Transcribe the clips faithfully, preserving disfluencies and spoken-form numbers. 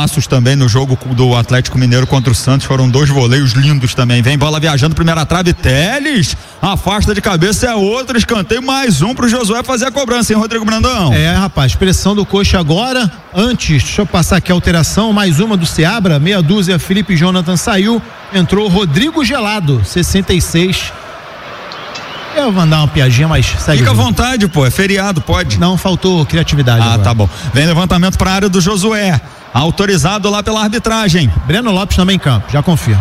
golaços também no jogo do Atlético Mineiro contra o Santos, foram dois voleios lindos também. Vem bola viajando, primeira trave, Teles afasta de cabeça, é outro escanteio, mais um pro Josué fazer a cobrança, hein, Rodrigo Brandão? É, rapaz, pressão do Coxa agora. Antes, deixa eu passar aqui a alteração, mais uma do Seabra, meia dúzia, Felipe Jonathan saiu, entrou Rodrigo Gelado, sessenta e seis. Eu vou mandar uma piadinha, mas segue. Fica à vontade, pô, é feriado, pode. Não, faltou criatividade. Ah, agora. Tá bom. Vem levantamento para a área do Josué, autorizado lá pela arbitragem. Breno Lopes também em campo, já confirmo.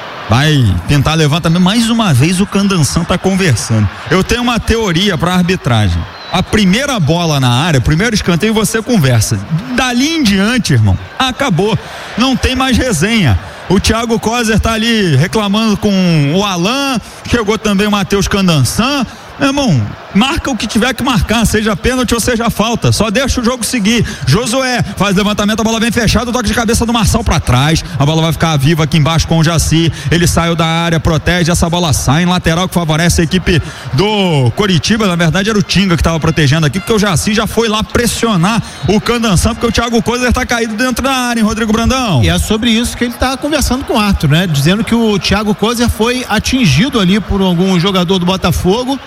Vai tentar levantamento, mais uma vez o Candanção tá conversando. Eu tenho uma teoria para arbitragem. A primeira bola na área, primeiro escanteio, você conversa. Dali em diante, irmão, acabou. Não tem mais resenha. O Thiago Coser tá ali reclamando com o Alan, chegou também o Matheus Candanção. Meu irmão, marca o que tiver que marcar, seja pênalti ou seja falta, só deixa o jogo seguir. Josué faz levantamento, a bola vem fechada, o toque de cabeça do Marçal pra trás, a bola vai ficar viva aqui embaixo com o Jaci, ele saiu da área, protege, essa bola sai em lateral que favorece a equipe do Coritiba. Na verdade era o Tinga que estava protegendo aqui, porque o Jaci já foi lá pressionar o Candanção, porque o Thiago Coser tá caído dentro da área, hein, Rodrigo Brandão? E é sobre isso que ele tá conversando com o Arthur, né? Dizendo que o Thiago Coser foi atingido ali por algum jogador do Botafogo.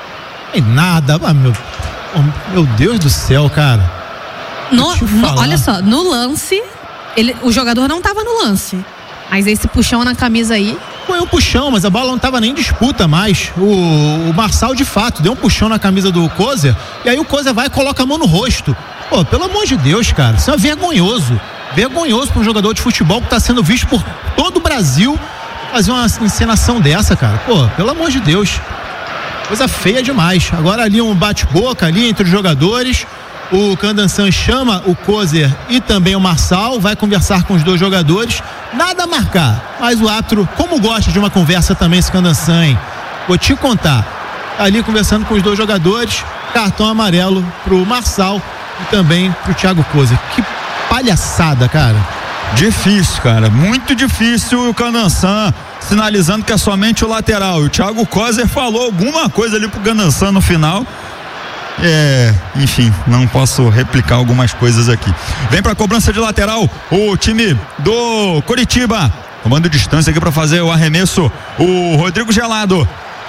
E nada, ah, meu, oh, meu Deus do céu, cara. No, no, olha só, no lance, ele, o jogador não tava no lance, mas esse puxão na camisa aí. Foi um puxão, mas a bola não tava nem em disputa mais. O, o Marçal, de fato, deu um puxão na camisa do Coser, e aí o Coser vai e coloca a mão no rosto. Pô, pelo amor de Deus, cara, isso é vergonhoso. Vergonhoso para um jogador de futebol que tá sendo visto por todo o Brasil fazer uma encenação dessa, cara. Pô, pelo amor de Deus. Coisa feia demais. Agora ali um bate-boca ali entre os jogadores. O Candanção chama o Coser e também o Marçal, vai conversar com os dois jogadores. Nada a marcar, mas o árbitro, como gosta de uma conversa também esse Candanção, hein? Vou te contar. Ali conversando com os dois jogadores, cartão amarelo pro Marçal e também pro Thiago Coser. Que palhaçada, cara. Difícil, cara, muito difícil. O Candanção sinalizando que é somente o lateral. E o Thiago Coser falou alguma coisa ali pro Candanção no final. É, enfim, não posso replicar algumas coisas aqui. Vem pra cobrança de lateral o time do Coritiba, tomando distância aqui pra fazer o arremesso, o Rodrigo Gelado.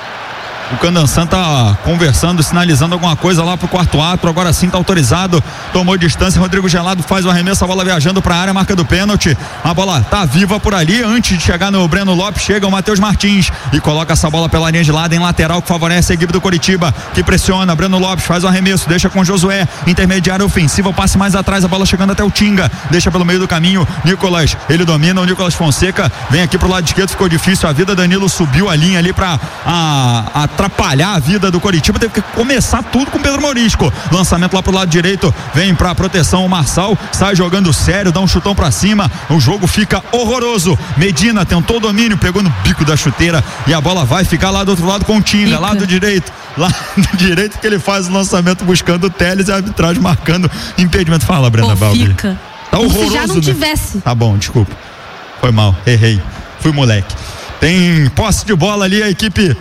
O Candanção tá conversando, sinalizando alguma coisa lá pro quarto árbitro, agora sim tá autorizado, tomou distância, Rodrigo Gelado faz o arremesso, a bola viajando pra área, marca do pênalti, a bola tá viva por ali, antes de chegar no Breno Lopes, chega o Matheus Martins e coloca essa bola pela linha de lado em lateral, que favorece a equipe do Coritiba, que pressiona, Breno Lopes faz o arremesso, deixa com Josué, intermediário ofensivo, passe mais atrás, a bola chegando até o Tinga, deixa pelo meio do caminho, Nicolas, ele domina, o Nicolas Fonseca vem aqui pro lado esquerdo, ficou difícil a vida, Danilo subiu a linha ali pra a, a atrapalhar a vida do Coritiba, teve que começar tudo com Pedro Morisco, lançamento lá pro lado direito, vem pra proteção o Marçal, sai jogando sério, dá um chutão pra cima, o jogo fica horroroso, Medina tentou o domínio, pegou no bico da chuteira e a bola vai ficar lá do outro lado com o Tinga, lá do direito, lá do direito que ele faz o lançamento buscando o Teles e a arbitragem marcando impedimento. Fala, Brenda Balbi. Fica. Tá horroroso, se já não né? tivesse. Tá bom, desculpa, foi mal, errei, fui moleque. Tem posse de bola ali a equipe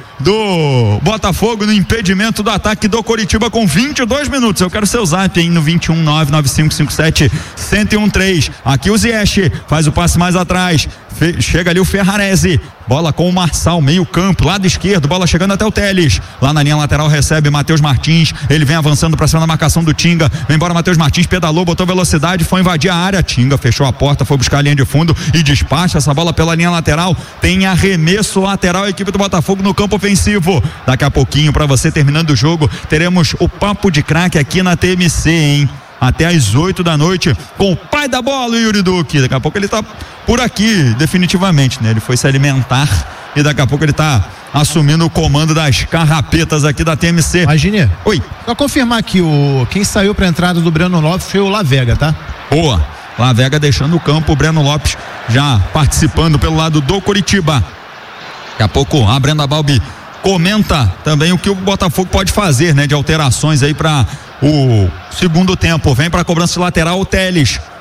do Botafogo no impedimento do ataque do Coritiba com vinte e dois minutos. Eu quero seu zap aí no vinte e um nove nove cinco cinco sete um zero um três. Aqui o Ziyech faz o passe mais atrás. Fe- chega ali o Ferrarese. Bola com o Marçal, meio campo, lado esquerdo, bola chegando até o Teles. Lá na linha lateral recebe Matheus Martins. Ele vem avançando para cima da marcação do Tinga. Vem embora Matheus Martins, pedalou, botou velocidade, foi invadir a área. Tinga fechou a porta, foi buscar a linha de fundo e despacha essa bola pela linha lateral. Tem arremesso lateral, a equipe do Botafogo no campo ofensivo. Daqui a pouquinho, para você terminando o jogo, teremos o Papo de Craque aqui na T M C, hein? Até às oito da noite com o pai da bola, o Yuri Duque. Daqui a pouco ele tá por aqui, definitivamente, né? Ele foi se alimentar e daqui a pouco ele tá assumindo o comando das carrapetas aqui da T M C. Imagine. Oi. Só confirmar que o quem saiu pra entrada do Breno Lopes foi o Lavega, tá? Boa. Lavega deixando o campo, o Breno Lopes já participando pelo lado do Coritiba. Daqui a pouco a Brenda Balbi comenta também o que o Botafogo pode fazer, né? De alterações aí para o segundo tempo. Vem para a cobrança lateral o Teles.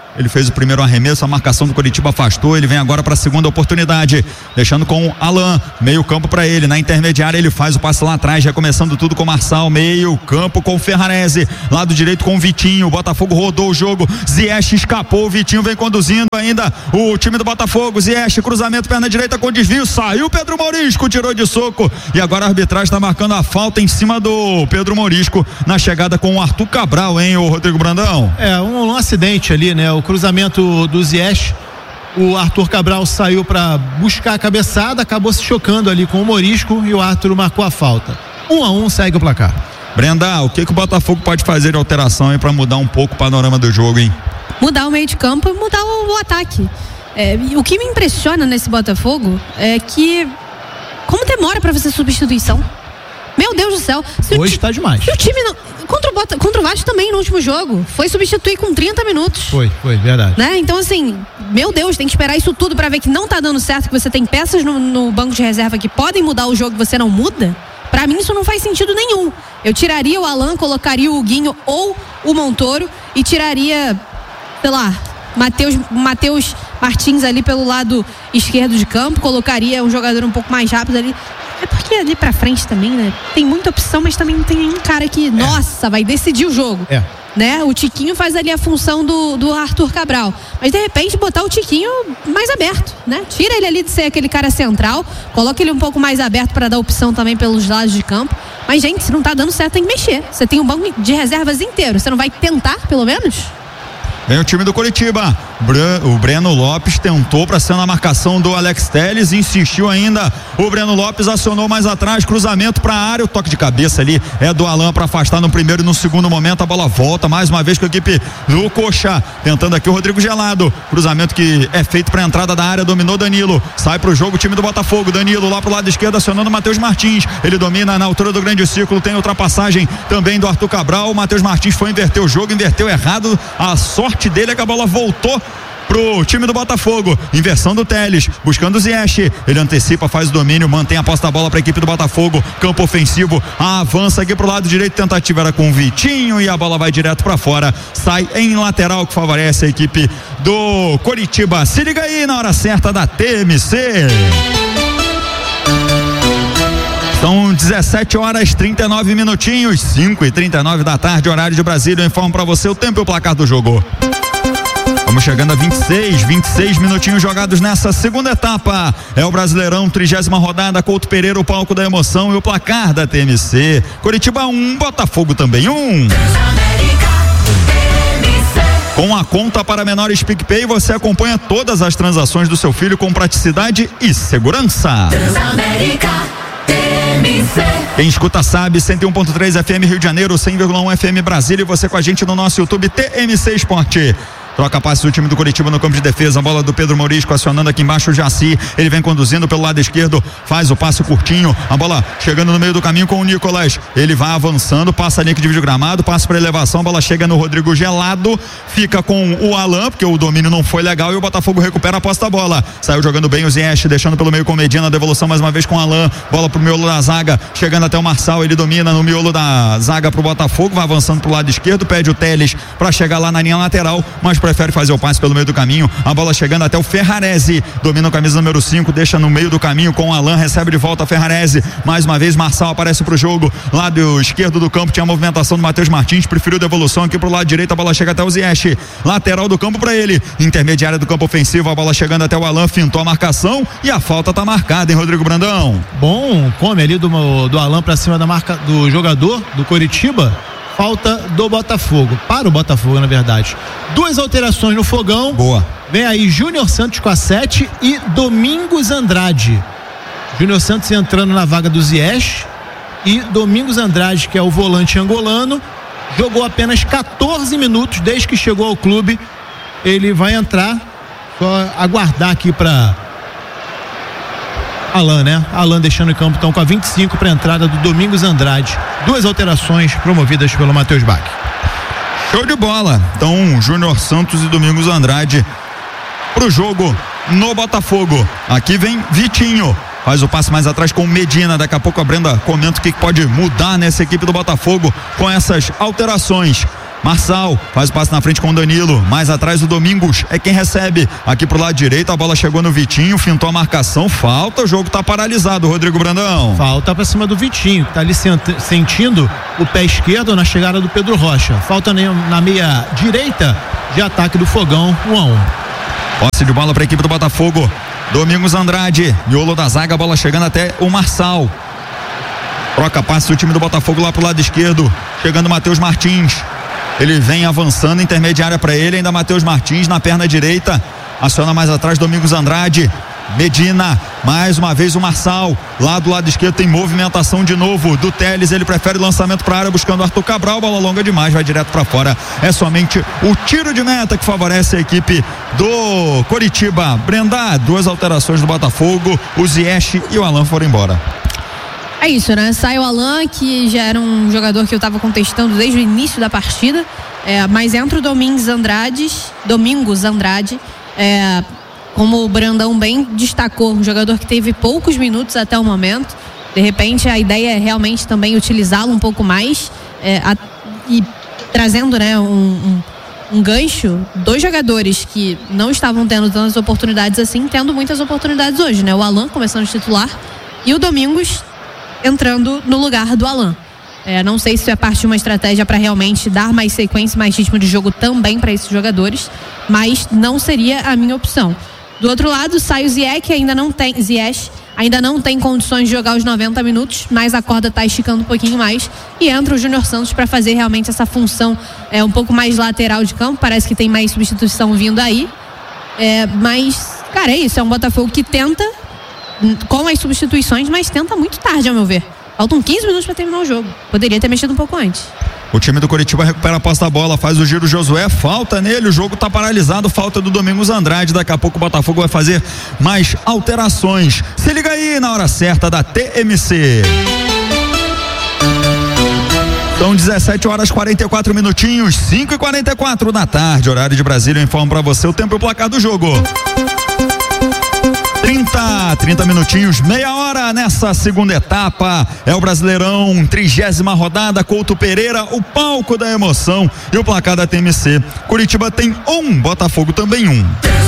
Ele fez o primeiro arremesso, a marcação do Coritiba afastou, ele vem agora para a segunda oportunidade, deixando com o Alan, meio campo para ele, na intermediária ele faz o passe lá atrás, recomeçando tudo com o Marçal, meio campo com o Ferrarese, lado direito com o Vitinho, o Botafogo rodou o jogo, Ziyech escapou, o Vitinho vem conduzindo ainda o time do Botafogo, Ziyech, cruzamento, perna direita com desvio, saiu Pedro Mourisco, tirou de soco, e agora a arbitragem está marcando a falta em cima do Pedro Mourisco, na chegada com o Arthur Cabral, hein, o Rodrigo Brandão? É, um, um acidente ali, né, o cruzamento do Ziyech, o Arthur Cabral saiu para buscar a cabeçada, acabou se chocando ali com o Mourisco e o Arthur marcou a falta. Um a um, segue o placar. Brenda, o que que o Botafogo pode fazer de alteração aí para mudar um pouco o panorama do jogo, hein? Mudar o meio de campo e mudar o, o ataque. É, o que me impressiona nesse Botafogo é que como demora para fazer substituição. Meu Deus do céu. Se Hoje está demais. Se o time não, contra, o Bota, contra o Vasco também no último jogo foi substituir com trinta minutos. Foi, foi, verdade. Né? Então assim, meu Deus, tem que esperar isso tudo para ver que não tá dando certo, que você tem peças no, no banco de reserva que podem mudar o jogo e você não muda. Pra mim isso não faz sentido nenhum. Eu tiraria o Alan, colocaria o Huguinho ou o Montoro e tiraria, sei lá, Matheus, Matheus Martins ali pelo lado esquerdo de campo, colocaria um jogador um pouco mais rápido ali. É porque ali pra frente também, né? Tem muita opção, mas também tem um cara que, é. nossa, vai decidir o jogo. É. Né? O Tiquinho faz ali a função do, do Arthur Cabral. Mas de repente botar o Tiquinho mais aberto, né? Tira ele ali de ser aquele cara central, coloca ele um pouco mais aberto para dar opção também pelos lados de campo. Mas, gente, se não tá dando certo, tem que mexer. Você tem um banco de reservas inteiro. Você não vai tentar, pelo menos? Vem o time do Coritiba. O Breno Lopes tentou para ser na marcação do Alex Telles, insistiu ainda. O Breno Lopes acionou mais atrás, cruzamento para a área, o toque de cabeça ali é do Alan para afastar no primeiro e no segundo momento. A bola volta mais uma vez com a equipe do Coxa, tentando aqui o Rodrigo Gelado. Cruzamento que é feito para a entrada da área, dominou Danilo. Sai para o jogo o time do Botafogo. Danilo lá pro lado esquerdo, acionando o Matheus Martins. Ele domina na altura do grande círculo, tem ultrapassagem também do Arthur Cabral. O Matheus Martins foi inverter o jogo, inverteu errado. A sorte dele é que a bola voltou pro time do Botafogo, inversão do Telles, buscando o Ziyech, ele antecipa, faz o domínio, mantém a posse da bola para a equipe do Botafogo, campo ofensivo, avança aqui pro lado direito, tentativa era com o Vitinho e a bola vai direto para fora, sai em lateral que favorece a equipe do Coritiba. Se liga aí na hora certa da T M C. São dezessete horas trinta e nove minutinhos, cinco e trinta e nove da tarde, horário de Brasília. Eu informo para você o tempo e o placar do jogo. Vamos chegando a vinte e seis, vinte e seis minutinhos jogados nessa segunda etapa. É o Brasileirão, trigésima rodada, Couto Pereira, o palco da emoção e o placar da T M C. Coritiba um, Botafogo também um. Com a conta para menores PicPay, você acompanha todas as transações do seu filho com praticidade e segurança. Quem escuta sabe, cento e um ponto três F M Rio de Janeiro, cem vírgula um F M Brasília, e você com a gente no nosso YouTube T M C Esporte. Troca passe do time do Coritiba no campo de defesa, a bola do Pedro Mourisco acionando aqui embaixo o Jaci, ele vem conduzindo pelo lado esquerdo, faz o passe curtinho, a bola chegando no meio do caminho com o Nicolas, ele vai avançando, passa a linha que divide o gramado, passa para elevação, a bola chega no Rodrigo Gelado, fica com o Alan, porque o domínio não foi legal e o Botafogo recupera a posse da bola, saiu jogando bem o Ziyech, deixando pelo meio com o Medina, devolução mais uma vez com o Alan, bola pro miolo da zaga, chegando até o Marçal, ele domina no miolo da zaga pro Botafogo, vai avançando pro lado esquerdo, pede o Telles para chegar lá na linha lateral, mas prefere fazer o passe pelo meio do caminho, a bola chegando até o Ferrarese, domina a camisa número cinco, deixa no meio do caminho com o Alan, recebe de volta a Ferrarese, mais uma vez Marçal aparece pro jogo, lado esquerdo do campo tinha a movimentação do Matheus Martins, preferiu devolução aqui pro lado direito, a bola chega até o Ziyech, lateral do campo para ele, intermediária do campo ofensivo, a bola chegando até o Alan, fintou a marcação e a falta tá marcada, hein, Rodrigo Brandão? Bom, come ali do, do Alan pra cima da marca do jogador do Coritiba. Falta do Botafogo, para o Botafogo na verdade. Duas alterações no fogão. Boa. Vem aí Júnior Santos com a sete e Domingos Andrade. Júnior Santos entrando na vaga do Ziyech e Domingos Andrade, que é o volante angolano, jogou apenas quatorze minutos desde que chegou ao clube. Ele vai entrar, só aguardar aqui para Alan, né? Alan deixando o campo, então com a vinte e cinco para a entrada do Domingos Andrade. Duas alterações promovidas pelo Matheus Bach. Show de bola. Então, Júnior Santos e Domingos Andrade pro jogo no Botafogo. Aqui vem Vitinho. Faz o passe mais atrás com o Medina. Daqui a pouco a Brenda comenta o que pode mudar nessa equipe do Botafogo com essas alterações. Marçal faz o passe na frente com o Danilo, mais atrás o Domingos é quem recebe, aqui pro lado direito a bola chegou no Vitinho, fintou a marcação, falta, o jogo tá paralisado, Rodrigo Brandão. Falta pra cima do Vitinho, que tá ali sent, sentindo o pé esquerdo na chegada do Pedro Rocha, falta na meia direita de ataque do Fogão, um a um. Posse de bola pra equipe do Botafogo, Domingos Andrade, miolo da zaga, a bola chegando até o Marçal, troca passe do time do Botafogo lá pro lado esquerdo, chegando o Matheus Martins. Ele vem avançando, intermediária para ele, ainda Matheus Martins na perna direita, aciona mais atrás Domingos Andrade, Medina, mais uma vez o Marçal, lá do lado esquerdo tem movimentação de novo do Teles, ele prefere lançamento para a área buscando o Arthur Cabral, bola longa demais, vai direto para fora, é somente o tiro de meta que favorece a equipe do Coritiba. Brenda, duas alterações do Botafogo, o Ziyech e o Alan foram embora. É isso, né? Sai o Alan, que já era um jogador que eu estava contestando desde o início da partida, é, mas entra o Domingos Andrade, Domingos Andrade, é, como o Brandão bem destacou, um jogador que teve poucos minutos até o momento, de repente a ideia é realmente também utilizá-lo um pouco mais, é, a, e trazendo, né, um, um, um gancho, dois jogadores que não estavam tendo tantas oportunidades assim, tendo muitas oportunidades hoje, né? O Alan começando de titular e o Domingos entrando no lugar do Alan. É, não sei se isso é parte de uma estratégia para realmente dar mais sequência, mais ritmo de jogo também para esses jogadores, mas não seria a minha opção. Do outro lado, sai o Ziyech, que ainda não tem, Ziyech, ainda não tem condições de jogar os noventa minutos, mas a corda está esticando um pouquinho mais, e entra o Júnior Santos para fazer realmente essa função é, um pouco mais lateral de campo, parece que tem mais substituição vindo aí, é, mas, cara, é isso, é um Botafogo que tenta com as substituições, mas tenta muito tarde, ao meu ver. Faltam quinze minutos para terminar o jogo. Poderia ter mexido um pouco antes. O time do Coritiba recupera a posse da bola, faz o giro Josué, falta nele, o jogo tá paralisado, falta do Domingos Andrade, daqui a pouco o Botafogo vai fazer mais alterações. Se liga aí na hora certa da T M C. São dezessete horas quarenta e quatro minutinhos, cinco e quarenta e quatro da tarde, horário de Brasília. Eu informo pra você o tempo e o placar do jogo. trinta, trinta minutinhos, meia hora nessa segunda etapa. É o Brasileirão, trigésima rodada. Couto Pereira, o palco da emoção. E o placar da T M C. Curitiba tem um, Botafogo também um.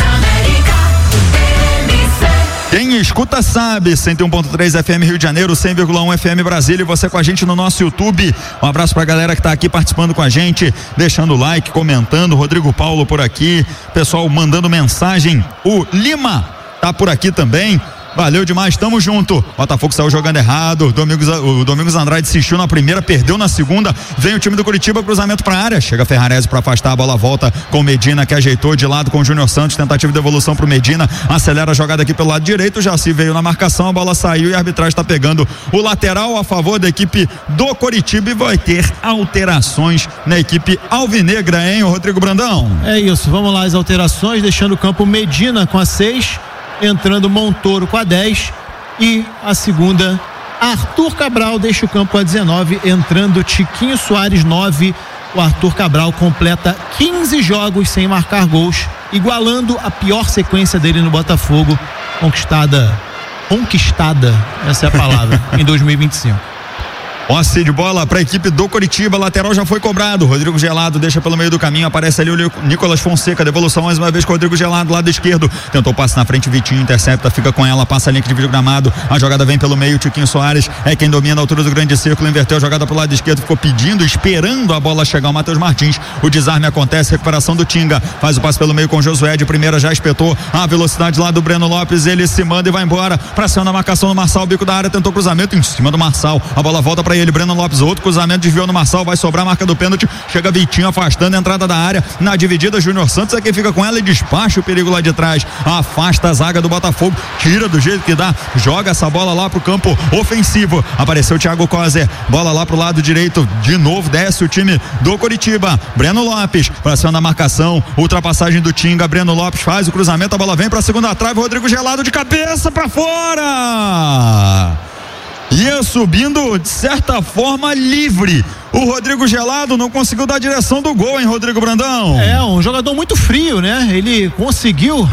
Quem escuta sabe, cento e um ponto três F M Rio de Janeiro, cem vírgula um F M Brasília, e você com a gente no nosso YouTube. Um abraço pra galera que tá aqui participando com a gente, deixando o like, comentando. Rodrigo Paulo por aqui, pessoal mandando mensagem. O Lima tá por aqui também. Valeu demais, tamo junto. Botafogo saiu jogando errado. Domingos, o Domingos Andrade insistiu na primeira, perdeu na segunda. Vem o time do Curitiba, cruzamento pra área. Chega Ferrarese pra afastar, a bola volta com o Medina, que ajeitou de lado com o Júnior Santos. Tentativa de devolução pro Medina. Acelera a jogada aqui pelo lado direito. O Jaci veio na marcação, a bola saiu e a arbitragem tá pegando o lateral a favor da equipe do Coritiba, e vai ter alterações na equipe alvinegra, hein, o Rodrigo Brandão? É isso, vamos lá as alterações, deixando o campo Medina com a seis. Entrando Montoro com a dez e a segunda Arthur Cabral deixa o campo com a dezenove, entrando Tiquinho Soares nove. O Arthur Cabral completa quinze jogos sem marcar gols, igualando a pior sequência dele no Botafogo, conquistada conquistada, essa é a palavra, em dois mil e vinte e cinco. Posse de bola para a equipe do Coritiba, lateral já foi cobrado. Rodrigo Gelado deixa pelo meio do caminho, aparece ali o Nicolas Fonseca, devolução mais uma vez com o Rodrigo Gelado, lado esquerdo, tentou passe na frente, Vitinho intercepta, fica com ela, passa a linha de vídeo gramado, a jogada vem pelo meio, Tiquinho Soares é quem domina a altura do grande círculo, inverteu a jogada pro lado esquerdo, ficou pedindo, esperando a bola chegar o Matheus Martins. O desarme acontece, recuperação do Tinga, faz o passe pelo meio com o Josué, de primeira já espetou a velocidade lá do Breno Lopes, ele se manda e vai embora pra cima da marcação do Marçal, bico da área, tentou cruzamento em cima do Marçal, a bola volta pra ele, Breno Lopes, outro cruzamento, desviou no Marçal, vai sobrar a marca do pênalti, chega Vitinho afastando a entrada da área, na dividida Júnior Santos é quem fica com ela e despacha o perigo lá de trás, afasta a zaga do Botafogo, tira do jeito que dá, joga essa bola lá pro campo ofensivo, apareceu o Thiago Kozer, bola lá pro lado direito, de novo desce o time do Coritiba, Breno Lopes, pra cima da marcação, ultrapassagem do Tinga, Breno Lopes faz o cruzamento, a bola vem pra segunda trave, Rodrigo Gelado de cabeça pra fora! Ia subindo, de certa forma, livre. O Rodrigo Gelado não conseguiu dar a direção do gol, hein, Rodrigo Brandão? É, um jogador muito frio, né? Ele conseguiu...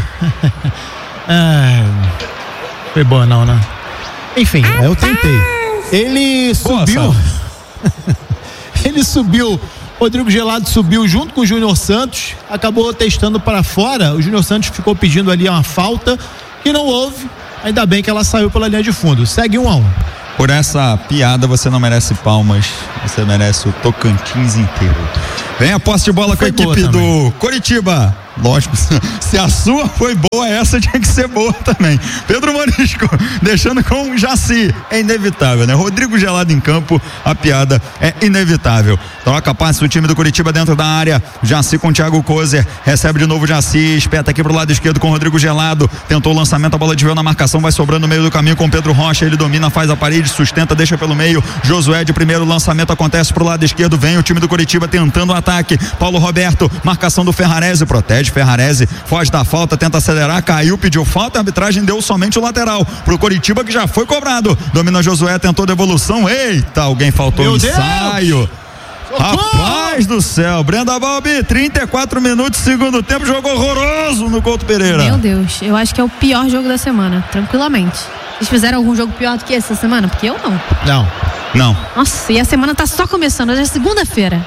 é... Foi boa não, né? Enfim, eu tentei. Ele subiu... Ele subiu Rodrigo Gelado subiu junto com o Júnior Santos, acabou testando para fora. O Júnior Santos ficou pedindo ali uma falta que não houve. Ainda bem que ela saiu pela linha de fundo. Segue um a um. Por essa piada você não merece palmas, você merece o Tocantins inteiro. Vem a posse de bola com a equipe do Coritiba. Lógico, se a sua foi boa, essa tinha que ser boa também. Pedro Morisco, deixando com o Jaci. É inevitável, né? Rodrigo Gelado em campo, a piada é inevitável. Troca passe do time do Coritiba dentro da área. Jaci com o Thiago Kozer. Recebe de novo o Jaci. Espeta aqui pro lado esquerdo com o Rodrigo Gelado. Tentou o lançamento, a bola desviou na marcação. Vai sobrando no meio do caminho com o Pedro Rocha. Ele domina, faz a parede, sustenta, deixa pelo meio. Josué de primeiro lançamento acontece pro lado esquerdo. Vem o time do Coritiba tentando o ataque. Paulo Roberto, marcação do Ferrarese, protege Ferrarese, foge da falta, tenta acelerar, caiu, pediu falta, a arbitragem deu somente o lateral pro Coritiba, que já foi cobrado. Domina Josué, tentou devolução. Eita, alguém faltou o ensaio. Rapaz do céu, Brenda Balbi, trinta e quatro minutos, segundo tempo, jogo horroroso no Couto Pereira. Meu Deus, eu acho que é o pior jogo da semana, tranquilamente. Vocês fizeram algum jogo pior do que esse essa semana? Porque eu não. Não. Não. Nossa, e a semana tá só começando, hoje é segunda-feira.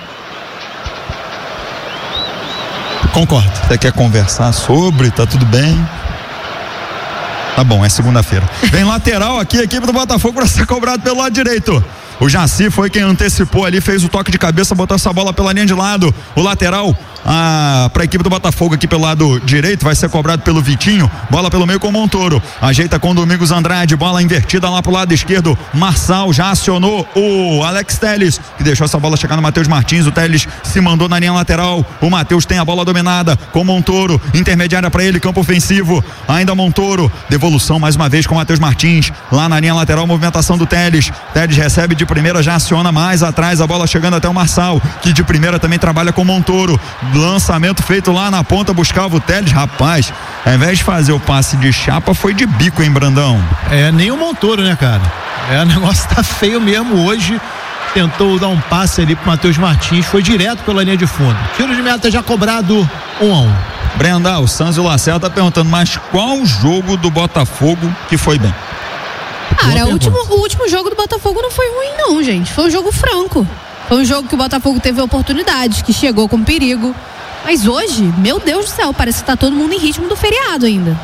Concordo. Você quer conversar sobre, tá tudo bem? Tá bom, é segunda-feira. Vem lateral aqui, a equipe do Botafogo para ser cobrado pelo lado direito. O Jaci foi quem antecipou ali, fez o toque de cabeça, botou essa bola pela linha de lado. O lateral ah, para a equipe do Botafogo aqui pelo lado direito vai ser cobrado pelo Vitinho. Bola pelo meio com o Montoro. Ajeita com o Domingos Andrade. Bola invertida lá pro lado esquerdo. Marçal já acionou o Alex Telles, que deixou essa bola chegar no Matheus Martins. O Telles se mandou na linha lateral. O Matheus tem a bola dominada com o Montoro. Intermediária para ele, campo ofensivo. Ainda Montoro. Devolução mais uma vez com o Matheus Martins. Lá na linha lateral, movimentação do Telles. Telles recebe de primeira, já aciona mais atrás, a bola chegando até o Marçal, que de primeira também trabalha com o Montoro. Lançamento feito lá na ponta, buscava o Telles. Rapaz, ao invés de fazer o passe de chapa, foi de bico, hein, Brandão? É, nem o Montoro, né, cara? É, o negócio tá feio mesmo hoje. Tentou dar um passe ali pro Matheus Martins, foi direto pela linha de fundo. Tiro de meta já cobrado, um a um. Brenda, o Santos e o Lacerda tá perguntando, mas qual jogo do Botafogo que foi bem? Cara, o último, o último jogo do Botafogo não foi ruim não, gente. Foi um jogo franco. Foi um jogo que o Botafogo teve oportunidades, que chegou com perigo. Mas hoje, meu Deus do céu, parece que tá todo mundo em ritmo do feriado ainda.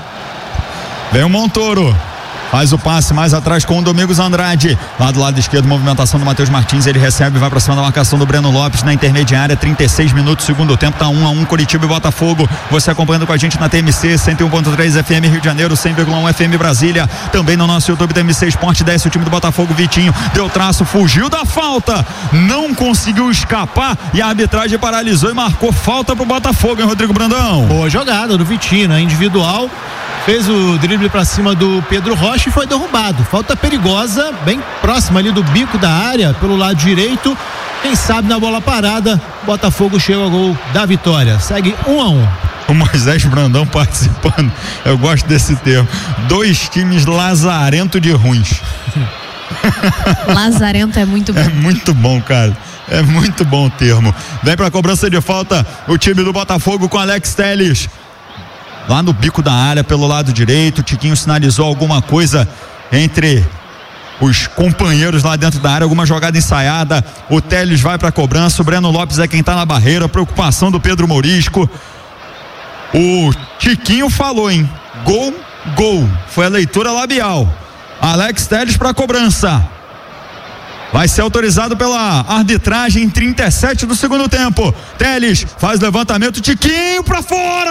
Vem o Montoro. Faz o passe mais atrás com o Domingos Andrade. Lá do lado esquerdo, movimentação do Matheus Martins. Ele recebe e vai pra cima da marcação do Breno Lopes na intermediária. trinta e seis minutos, segundo tempo. Tá um a um, Coritiba e Botafogo. Você acompanhando com a gente na T M C cento e um ponto três F M Rio de Janeiro, cem vírgula um F M Brasília. Também no nosso YouTube T M C Esporte. Desce o time do Botafogo. Vitinho deu traço, fugiu da falta. Não conseguiu escapar e a arbitragem paralisou e marcou falta pro Botafogo, hein, Rodrigo Brandão? Boa jogada do Vitinho, né? Individual. Fez o drible pra cima do Pedro Rocha e foi derrubado. Falta perigosa, bem próxima ali do bico da área, pelo lado direito. Quem sabe na bola parada, Botafogo chega ao gol da vitória. Segue um a um. O Moisés Brandão participando. Eu gosto desse termo. Dois times lazarento de ruins. Lazarento é muito bom. É muito bom, cara. É muito bom o termo. Vem pra cobrança de falta o time do Botafogo com Alex Telles. Lá no bico da área, pelo lado direito, o Tiquinho sinalizou alguma coisa entre os companheiros lá dentro da área, alguma jogada ensaiada. O Telles vai para a cobrança, o Breno Lopes é quem está na barreira, preocupação do Pedro Morisco. O Tiquinho falou, hein? Gol, gol. Foi a leitura labial. Alex Telles para a cobrança. Vai ser autorizado pela arbitragem em trinta e sete do segundo tempo. Telles faz levantamento, Tiquinho pra fora!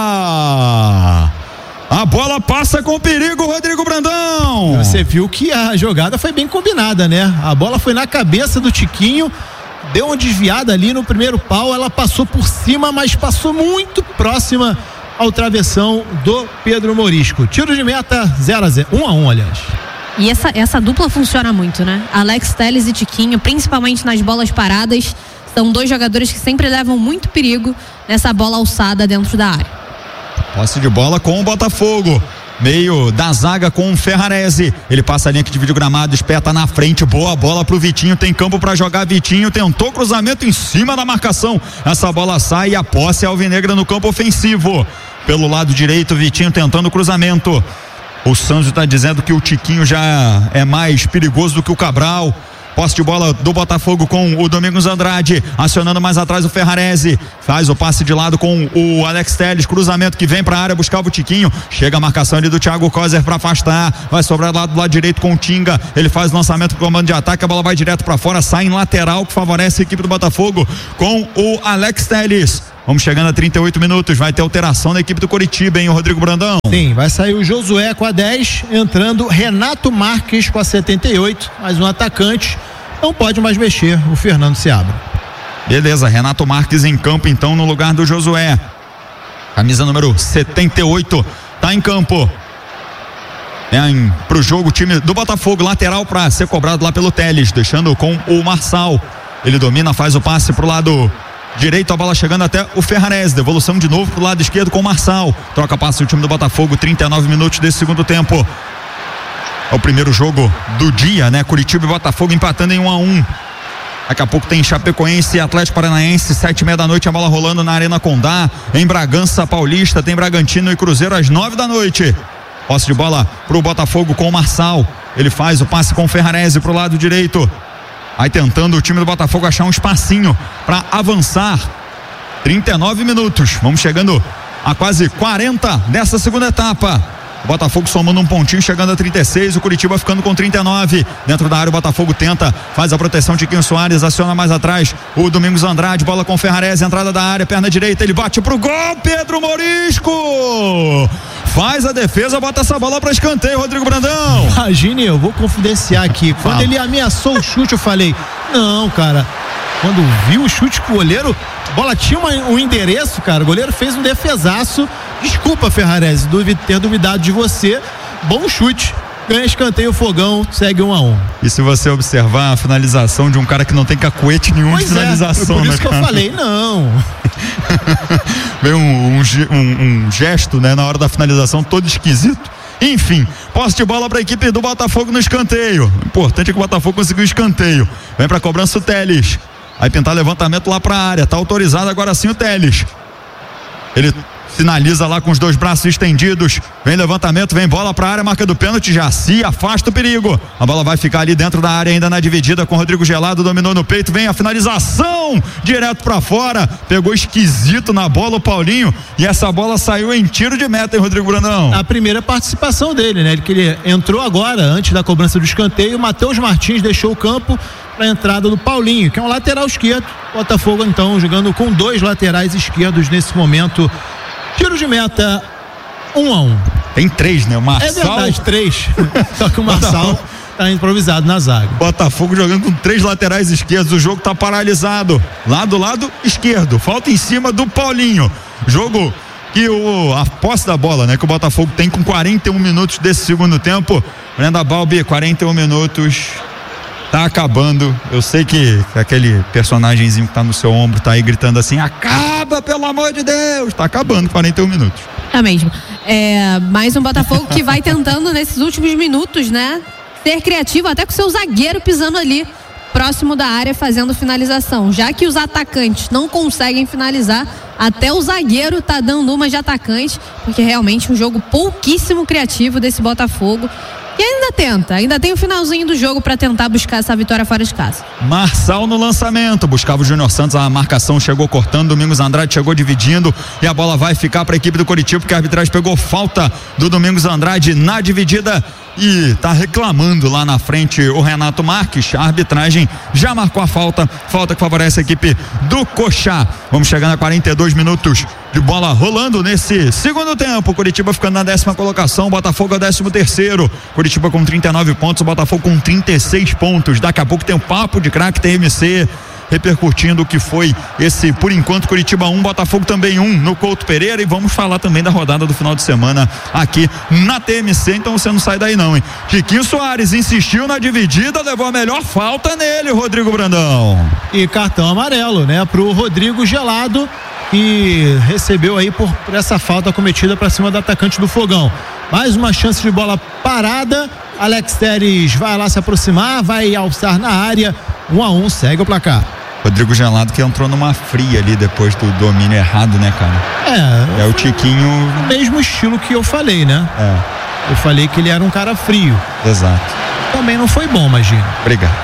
A bola passa com perigo, Rodrigo Brandão. Você viu que a jogada foi bem combinada, né? A bola foi na cabeça do Tiquinho, deu uma desviada ali no primeiro pau, ela passou por cima, mas passou muito próxima ao travessão do Pedro Morisco. Tiro de meta zero a zero, um a um, aliás. E essa, essa dupla funciona muito, né? Alex Telles e Tiquinho, principalmente nas bolas paradas, são dois jogadores que sempre levam muito perigo nessa bola alçada dentro da área. Posse de bola com o Botafogo. Meio da zaga com o Ferrarese. Ele passa a linha que divide o gramado, espeta na frente. Boa bola pro Vitinho. Tem campo pra jogar. Vitinho tentou cruzamento em cima da marcação. Essa bola sai e a posse é alvinegra no campo ofensivo. Pelo lado direito, Vitinho tentando o cruzamento. O Santos está dizendo que o Tiquinho já é mais perigoso do que o Cabral. Posse de bola do Botafogo com o Domingos Andrade, acionando mais atrás o Ferrarese, faz o passe de lado com o Alex Telles, cruzamento que vem pra área, buscava o Tiquinho, chega a marcação ali do Thiago Kozer pra afastar, vai sobrar lá do lado direito com o Tinga, ele faz o lançamento pro comando de ataque, a bola vai direto pra fora, sai em lateral, que favorece a equipe do Botafogo com o Alex Telles. Vamos chegando a trinta e oito minutos, vai ter alteração na equipe do Coritiba, hein, o Rodrigo Brandão? Sim, vai sair o Josué com a dez, entrando Renato Marques com a setenta e oito, mais um atacante, não pode mais mexer o Fernando Seabra. Beleza, Renato Marques em campo então no lugar do Josué. Camisa número setenta e oito, tá em campo. Vem pro jogo o time do Botafogo, lateral para ser cobrado lá pelo Telles, deixando com o Marçal. Ele domina, faz o passe pro lado direito, a bola chegando até o Ferrarese, devolução de novo pro lado esquerdo com o Marçal, troca passe o time do Botafogo, trinta e nove minutos desse segundo tempo. É o primeiro jogo do dia, né? Curitiba e Botafogo empatando em um a um. Daqui a pouco tem Chapecoense e Atlético Paranaense, sete e meia da noite, a bola rolando na Arena Condá. Em Bragança Paulista tem Bragantino e Cruzeiro às nove da noite. Posse de bola pro Botafogo com o Marçal, ele faz o passe com o Ferrarese pro lado direito. Aí tentando o time do Botafogo achar um espacinho para avançar. trinta e nove minutos, vamos chegando a quase quarenta dessa segunda etapa. O Botafogo somando um pontinho, chegando a trinta e seis, o Curitiba ficando com trinta e nove. Dentro da área o Botafogo tenta, faz a proteção, Tiquinho Soares aciona mais atrás o Domingos Andrade, bola com o Ferrarese, entrada da área, perna direita, ele bate pro gol, Pedro Morisco faz a defesa, bota essa bola para escanteio, Rodrigo Brandão. Imagine, eu vou confidenciar aqui, quando Fala. ele ameaçou o chute, eu falei, não, cara, quando viu o chute pro goleiro, a bola tinha uma, um endereço, cara, o goleiro fez um defesaço. Desculpa, Ferrarese, duvid, ter duvidado de você. Bom chute, ganha escanteio, o Fogão segue um a um. E se você observar a finalização de um cara que não tem cacuete nenhum pois de finalização, é, por isso né, que cara? eu falei, não. Veio um, um, um, um gesto, né, na hora da finalização, todo esquisito. Enfim, posse de bola para a equipe do Botafogo no escanteio. O importante é que o Botafogo conseguiu o escanteio. Vem para cobrança o Telles. Vai tentar levantamento lá para a área. Tá autorizado agora sim o Telles. Ele finaliza lá com os dois braços estendidos, vem levantamento, vem bola pra área, marca do pênalti, já se afasta o perigo, a bola vai ficar ali dentro da área ainda na dividida com o Rodrigo Gelado, dominou no peito, vem a finalização, direto pra fora, pegou esquisito na bola o Paulinho, e essa bola saiu em tiro de meta, hein, Rodrigo Brandão? A primeira participação dele, né, ele, que ele entrou agora, antes da cobrança do escanteio, o Matheus Martins deixou o campo para a entrada do Paulinho, que é um lateral esquerdo. Botafogo então jogando com dois laterais esquerdos nesse momento. Tiro de meta, um a um. Tem três, né? O Marçal. É verdade, três. Só que o Marçal tá improvisado na zaga. Botafogo jogando com três laterais esquerdos. O jogo tá paralisado. Lá do lado esquerdo. Falta em cima do Paulinho. Jogo que o, a posse da bola, né? Que o Botafogo tem com quarenta e um minutos desse segundo tempo. Brenda Balbi, quarenta e um minutos. Tá acabando. Eu sei que aquele personagemzinho que tá no seu ombro tá aí gritando assim: acaba, pelo amor de Deus! Tá acabando, quarenta e um minutos. É mesmo. É, mais um Botafogo que vai tentando nesses últimos minutos, né? Ser criativo, até com o seu zagueiro pisando ali próximo da área fazendo finalização. Já que os atacantes não conseguem finalizar, até o zagueiro tá dando uma de atacante, porque realmente um jogo pouquíssimo criativo desse Botafogo. E ainda tenta, ainda tem o finalzinho do jogo para tentar buscar essa vitória fora de casa. Marçal no lançamento, buscava o Júnior Santos, a marcação chegou cortando, Domingos Andrade chegou dividindo e a bola vai ficar para a equipe do Coritiba, porque a arbitragem pegou falta do Domingos Andrade na dividida e tá reclamando lá na frente o Renato Marques. A arbitragem já marcou a falta, falta que favorece a equipe do Coxá. Vamos chegando a quarenta e dois minutos de bola rolando nesse segundo tempo. Curitiba ficando na décima colocação, Botafogo é o décimo terceiro. Curitiba com trinta e nove pontos, Botafogo com trinta e seis pontos. Daqui a pouco tem o papo de craque T M C repercutindo o que foi esse, por enquanto, Curitiba um, Botafogo também um no Couto Pereira, e vamos falar também da rodada do final de semana aqui na T M C, então você não sai daí não, hein? Tiquinho Soares insistiu na dividida, levou a melhor falta nele, Rodrigo Brandão. E cartão amarelo, né, pro Rodrigo Gelado, que recebeu aí por, por essa falta cometida para cima do atacante do Fogão. Mais uma chance de bola parada, Alex Telles vai lá se aproximar, vai alçar na área, um a um, segue o placar. Rodrigo Gelado que entrou numa fria ali depois do domínio errado, né, cara? É. É o Tiquinho. Mesmo estilo que eu falei, né? É. Eu falei que ele era um cara frio. Exato. Também não foi bom, imagina. Obrigado.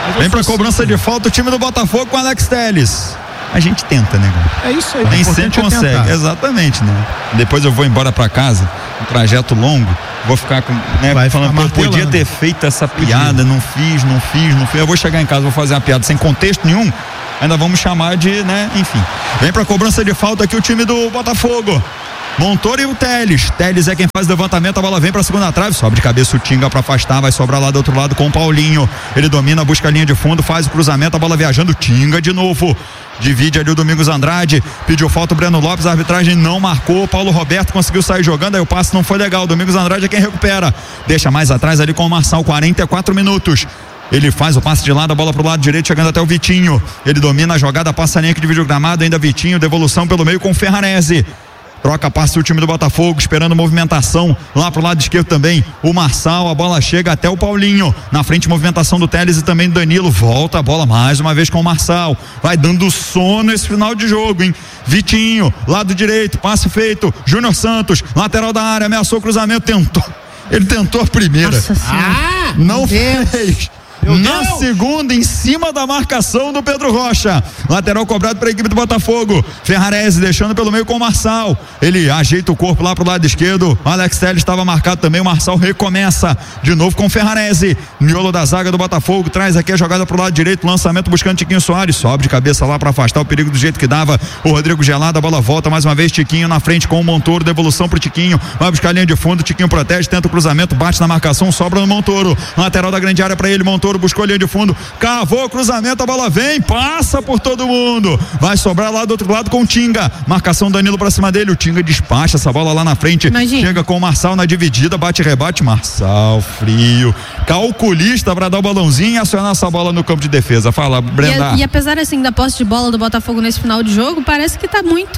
Vem pra cobrança de falta o time do Botafogo com Alex Telles. A gente tenta, né, cara? É isso aí. Nem sempre consegue. Tentar. Exatamente, né? Depois eu vou embora pra casa, um trajeto longo, vou ficar com, né, Vai falando, ficar pô, podia ter feito essa piada, não fiz, não fiz, não fiz. Eu vou chegar em casa, vou fazer uma piada sem contexto nenhum, ainda vamos chamar de, né, enfim. Vem pra cobrança de falta aqui o time do Botafogo. Montoro e o Telles. Telles é quem faz o levantamento, a bola vem pra segunda trave, sobe de cabeça o Tinga pra afastar, vai sobrar lá do outro lado com o Paulinho. Ele domina, busca a linha de fundo, faz o cruzamento, a bola viajando, Tinga de novo. Divide ali o Domingos Andrade, pediu falta o Breno Lopes, a arbitragem não marcou, Paulo Roberto conseguiu sair jogando, aí o passe não foi legal, Domingos Andrade é quem recupera, deixa mais atrás ali com o Marçal, quarenta e quatro minutos. Ele faz o passe de lado, a bola pro lado direito, chegando até o Vitinho. Ele domina a jogada, passa a linha que divide o gramado, ainda Vitinho, devolução pelo meio com o Ferrarese. Troca passe o time do Botafogo, esperando movimentação lá pro lado esquerdo também. O Marçal, a bola chega até o Paulinho. Na frente, movimentação do Telles e também do Danilo. Volta a bola mais uma vez com o Marçal. Vai dando sono esse final de jogo, hein? Vitinho, lado direito, passe feito. Júnior Santos, lateral da área, ameaçou o cruzamento, tentou. Ele tentou a primeira. Nossa Senhora. Ah, não fez. Meu Na Deus. segunda, em cima da marcação do Pedro Rocha. Lateral cobrado para a equipe do Botafogo. Ferrarese deixando pelo meio com o Marçal. Ele ajeita o corpo lá pro lado esquerdo. Alex Telles estava marcado também. O Marçal recomeça de novo com o Ferrarese. Miolo da zaga do Botafogo. Traz aqui a jogada pro lado direito. Lançamento buscando Tiquinho Soares. Sobe de cabeça lá para afastar o perigo do jeito que dava. O Rodrigo Gelado. A bola volta mais uma vez. Tiquinho na frente com o Montoro. Devolução pro Tiquinho. Vai buscar a linha de fundo. Tiquinho protege. Tenta o cruzamento. Bate na marcação. Sobra no Montoro. Lateral da grande área para ele. Montoro buscou a linha de fundo, cavou o cruzamento, a bola vem, passa por todo mundo, vai sobrar lá do outro lado com o Tinga, marcação Danilo pra cima dele, o Tinga despacha essa bola lá na frente. Imagina. Chega com o Marçal na dividida, bate e rebate, Marçal, frio, calculista pra dar o balãozinho e acionar essa bola no campo de defesa. Fala, Brenda. E, e apesar assim da posse de bola do Botafogo nesse final de jogo, parece que tá muito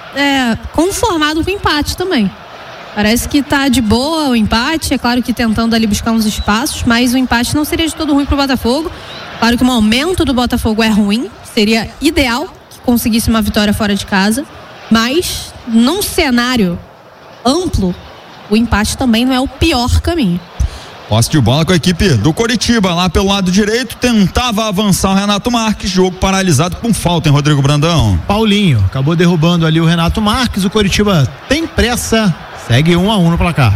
é, conformado com o empate também. Parece que tá de boa o empate, é claro que tentando ali buscar uns espaços, mas o empate não seria de todo ruim pro Botafogo. Claro que o momento do Botafogo é ruim, seria ideal que conseguisse uma vitória fora de casa, mas num cenário amplo, o empate também não é o pior caminho. Posse de bola com a equipe do Coritiba, lá pelo lado direito, tentava avançar o Renato Marques, jogo paralisado com falta, hein, Rodrigo Brandão? Paulinho acabou derrubando ali o Renato Marques, o Coritiba tem pressa, segue um a um no placar.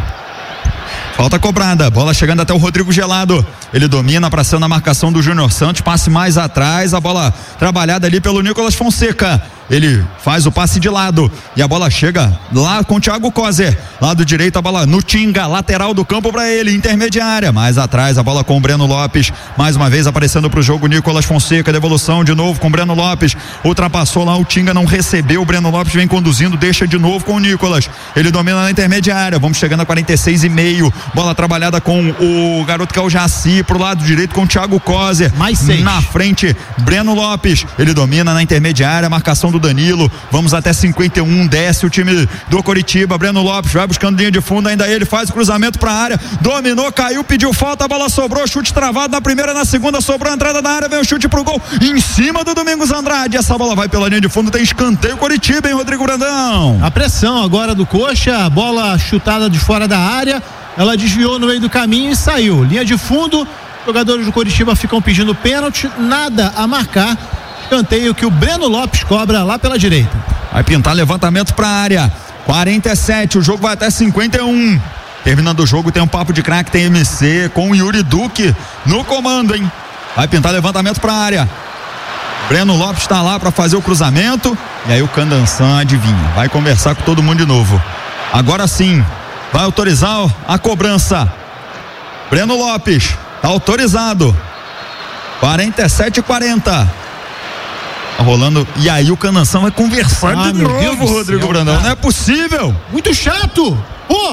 Falta cobrada, bola chegando até o Rodrigo Gelado, ele domina para cima na marcação do Júnior Santos, passe mais atrás, a bola trabalhada ali pelo Nicolas Fonseca, ele faz o passe de lado e a bola chega lá com o Thiago Kozer, lado direito a bola no Tinga, lateral do campo para ele, intermediária, mais atrás a bola com o Breno Lopes, mais uma vez aparecendo pro jogo Nicolas Fonseca, devolução de novo com o Breno Lopes, ultrapassou lá o Tinga, não recebeu, o Breno Lopes vem conduzindo, deixa de novo com o Nicolas, ele domina na intermediária, vamos chegando a quarenta e seis e meio, bola trabalhada com o garoto que é o Jaci, pro lado direito com o Thiago Kozer, mais seis, na frente Breno Lopes, ele domina na intermediária, marcação do Danilo, vamos até cinquenta e um, desce o time do Coritiba, Breno Lopes vai buscando linha de fundo, ainda ele faz o cruzamento pra área, dominou, caiu, pediu falta, a bola sobrou, chute travado na primeira, na segunda, sobrou a entrada da área, vem o chute pro gol, em cima do Domingos Andrade, essa bola vai pela linha de fundo, tem escanteio Coritiba, hein, Rodrigo Brandão? A pressão agora do Coxa, a bola chutada de fora da área, ela desviou no meio do caminho e saiu, linha de fundo, jogadores do Coritiba ficam pedindo pênalti, nada a marcar, escanteio que o Breno Lopes cobra lá pela direita. Vai pintar levantamento pra área, quarenta e sete, o jogo vai até cinquenta e um, terminando o jogo tem um papo de craque, tem M C com o Yuri Duque no comando, hein? Vai pintar levantamento pra área, Breno Lopes tá lá pra fazer o cruzamento e aí o Candançan adivinha, vai conversar com todo mundo de novo, agora sim vai autorizar a cobrança, Breno Lopes tá autorizado, quarenta e sete e quarenta, tá rolando, e aí o Candançan vai conversar ah, de novo, Deus Rodrigo céu, Brandão, cara. Não é possível, muito chato, pô,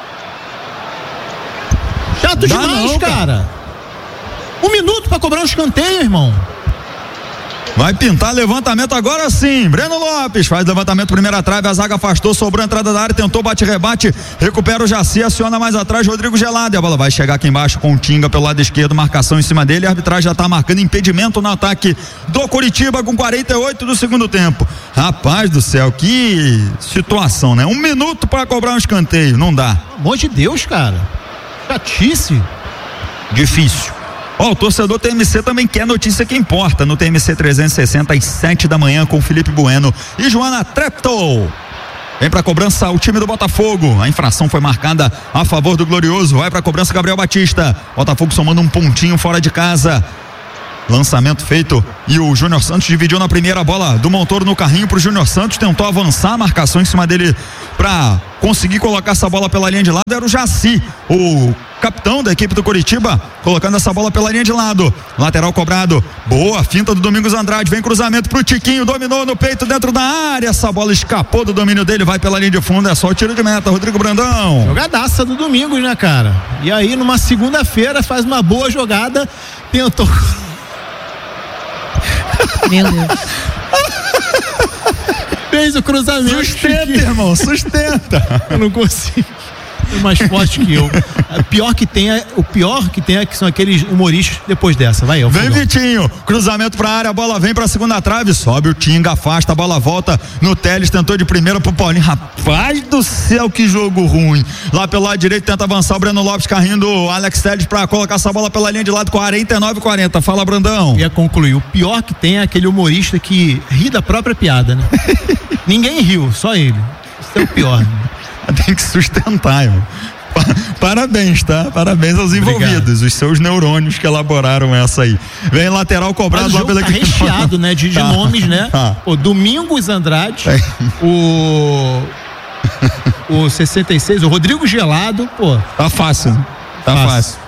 chato Dá demais, não, cara. cara um minuto pra cobrar um escanteio, irmão. Vai pintar levantamento agora sim, Breno Lopes faz levantamento, primeira trave, a zaga afastou, sobrou a entrada da área, tentou bate-rebate, recupera o Jaci, aciona mais atrás Rodrigo Gelado, e a bola vai chegar aqui embaixo com o Tinga pelo lado esquerdo, marcação em cima dele, a arbitragem já tá marcando impedimento no ataque do Coritiba com quarenta e oito do segundo tempo. Rapaz do céu, que situação, né? Um minuto para cobrar um escanteio, não dá. Pelo amor de Deus, cara, chatice. Difícil. Ó, o torcedor T M C também quer notícia que importa no T M C trezentos e sessenta às sete da manhã com Felipe Bueno e Joana Treptow. Vem pra cobrança o time do Botafogo. A infração foi marcada a favor do Glorioso. Vai pra cobrança Gabriel Batista. Botafogo somando um pontinho fora de casa. Lançamento feito e o Júnior Santos dividiu na primeira bola do Montoro no carrinho pro Júnior Santos, tentou avançar a marcação em cima dele pra conseguir colocar essa bola pela linha de lado, era o Jaci, o capitão da equipe do Coritiba, colocando essa bola pela linha de lado, lateral cobrado, boa finta do Domingos Andrade, vem cruzamento pro Tiquinho, dominou no peito dentro da área, essa bola escapou do domínio dele, vai pela linha de fundo, é só o tiro de meta, Rodrigo Brandão. Jogadaça do Domingos, né, cara? E aí numa segunda-feira faz uma boa jogada, tentou... Meu Deus. Fez o cruzamento. Sustenta, irmão, sustenta. Eu não consigo. É mais forte que eu. O pior que tem é, o pior que tem é que são aqueles humoristas depois dessa. Vai, eu. Vem Vitinho, cruzamento pra área, a bola vem pra segunda trave, sobe o Tinga, afasta, a bola volta no Teles, tentou de primeira pro Paulinho. Rapaz do céu, que jogo ruim. Lá pelo lado direito tenta avançar o Breno Lopes, carrinho do Alex Teles pra colocar essa bola pela linha de lado, quarenta e nove a quarenta. Fala, Brandão. Ia concluir. O pior que tem é aquele humorista que ri da própria piada, né? Ninguém riu, só ele. Isso é o pior, né? Tem que sustentar, irmão. Parabéns, tá? Parabéns aos envolvidos, Obrigado. Os seus neurônios que elaboraram essa aí. Vem lateral cobrado lá pela tá equipe. recheado, né? De, de tá. nomes, né? Tá. O Domingos Andrade, é. o o sessenta e seis, o Rodrigo Gelado, pô. Tá fácil, tá fácil. fácil.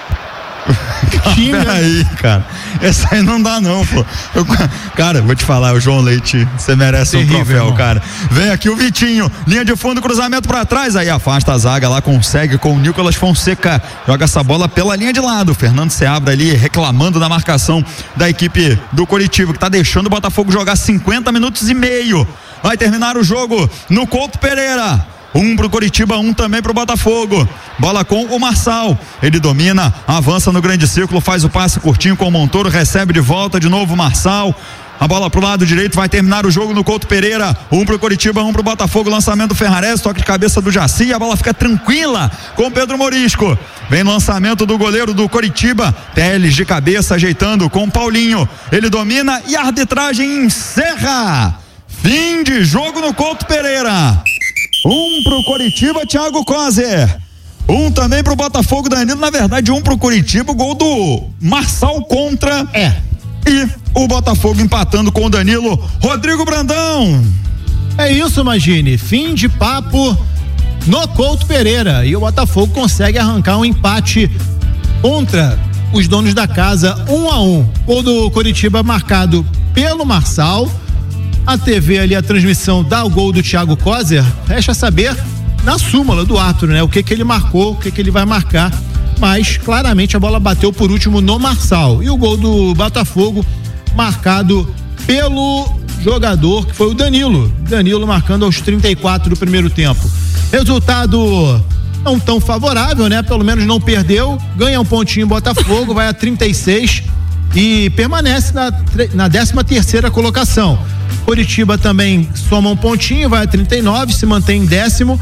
Peraí, cara. Essa aí não dá, não, pô. Eu, cara, vou te falar, o João Leite, você merece Terrível, um troféu, irmão. Cara. Vem aqui o Vitinho, linha de fundo, cruzamento pra trás, aí afasta a zaga lá, consegue com o Nicolas Fonseca, joga essa bola pela linha de lado. O Fernando Seabra ali reclamando da marcação da equipe do Coritiba, que tá deixando o Botafogo jogar cinquenta minutos e meio. Vai terminar o jogo no Couto Pereira. Um pro Coritiba, um também pro Botafogo. Bola com o Marçal. Ele domina, avança no grande círculo, faz o passe curtinho com o Montoro, recebe de volta de novo o Marçal. A bola pro lado direito, vai terminar o jogo no Couto Pereira. Um pro Coritiba, um pro Botafogo. Lançamento do Ferrares, toque de cabeça do Jaci. A bola fica tranquila com o Pedro Morisco. Vem lançamento do goleiro do Coritiba. Teles de cabeça, ajeitando com o Paulinho. Ele domina e a arbitragem encerra. Fim de jogo no Couto Pereira. Um pro Coritiba, Thiago Coser. Um também pro Botafogo, Danilo. Na verdade, um pro Coritiba, o gol do Marçal contra. É. E o Botafogo empatando com o Danilo. Rodrigo Brandão. É isso, imagine. Fim de papo no Couto Pereira. E o Botafogo consegue arrancar um empate contra os donos da casa, um a um. Gol do Coritiba marcado pelo Marçal. A T V ali, a transmissão dá o gol do Thiago Coser, resta saber na súmula do árbitro, né? O que que ele marcou, o que que ele vai marcar, mas claramente a bola bateu por último no Marçal. E o gol do Botafogo marcado pelo jogador que foi o Danilo, Danilo marcando aos trinta e quatro do primeiro tempo. Resultado não tão favorável, né? Pelo menos não perdeu, ganha um pontinho Botafogo, vai a trinta e seis e permanece na, na décima terceira colocação. Coritiba também soma um pontinho, vai a trinta e nove, se mantém em décimo.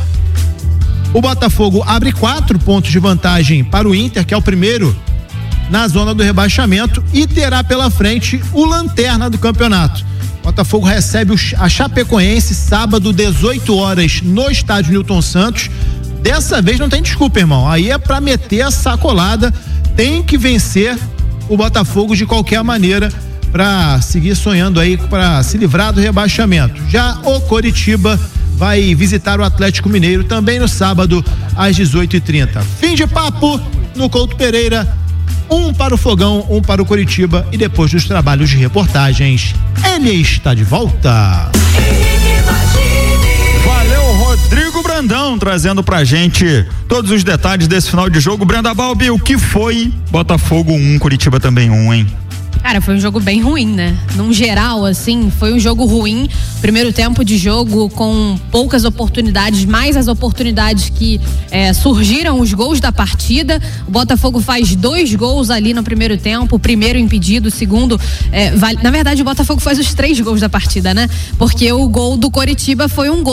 O Botafogo abre quatro pontos de vantagem para o Inter, que é o primeiro na zona do rebaixamento, e terá pela frente o lanterna do campeonato. O Botafogo recebe a Chapecoense sábado, dezoito horas, no estádio Newton Santos. Dessa vez não tem desculpa, irmão. Aí é pra meter a sacolada, tem que vencer o Botafogo de qualquer maneira para seguir sonhando aí, para se livrar do rebaixamento. Já o Coritiba vai visitar o Atlético Mineiro também no sábado às dezoito e trinta. Fim de papo no Couto Pereira, um para o Fogão, um para o Coritiba, e depois dos trabalhos de reportagens, ele está de volta. Valeu, Rodrigo Brandão, trazendo pra gente todos os detalhes desse final de jogo. Brenda Balbi, o que foi Botafogo um, Coritiba também um, hein? Cara, foi um jogo bem ruim, né? Num geral, assim, foi um jogo ruim. Primeiro tempo de jogo com poucas oportunidades, mais as oportunidades que é, surgiram, os gols da partida. O Botafogo faz dois gols ali no primeiro tempo, o primeiro impedido, o segundo, é, vale, na verdade o Botafogo faz os três gols da partida, né? Porque o gol do Coritiba foi um gol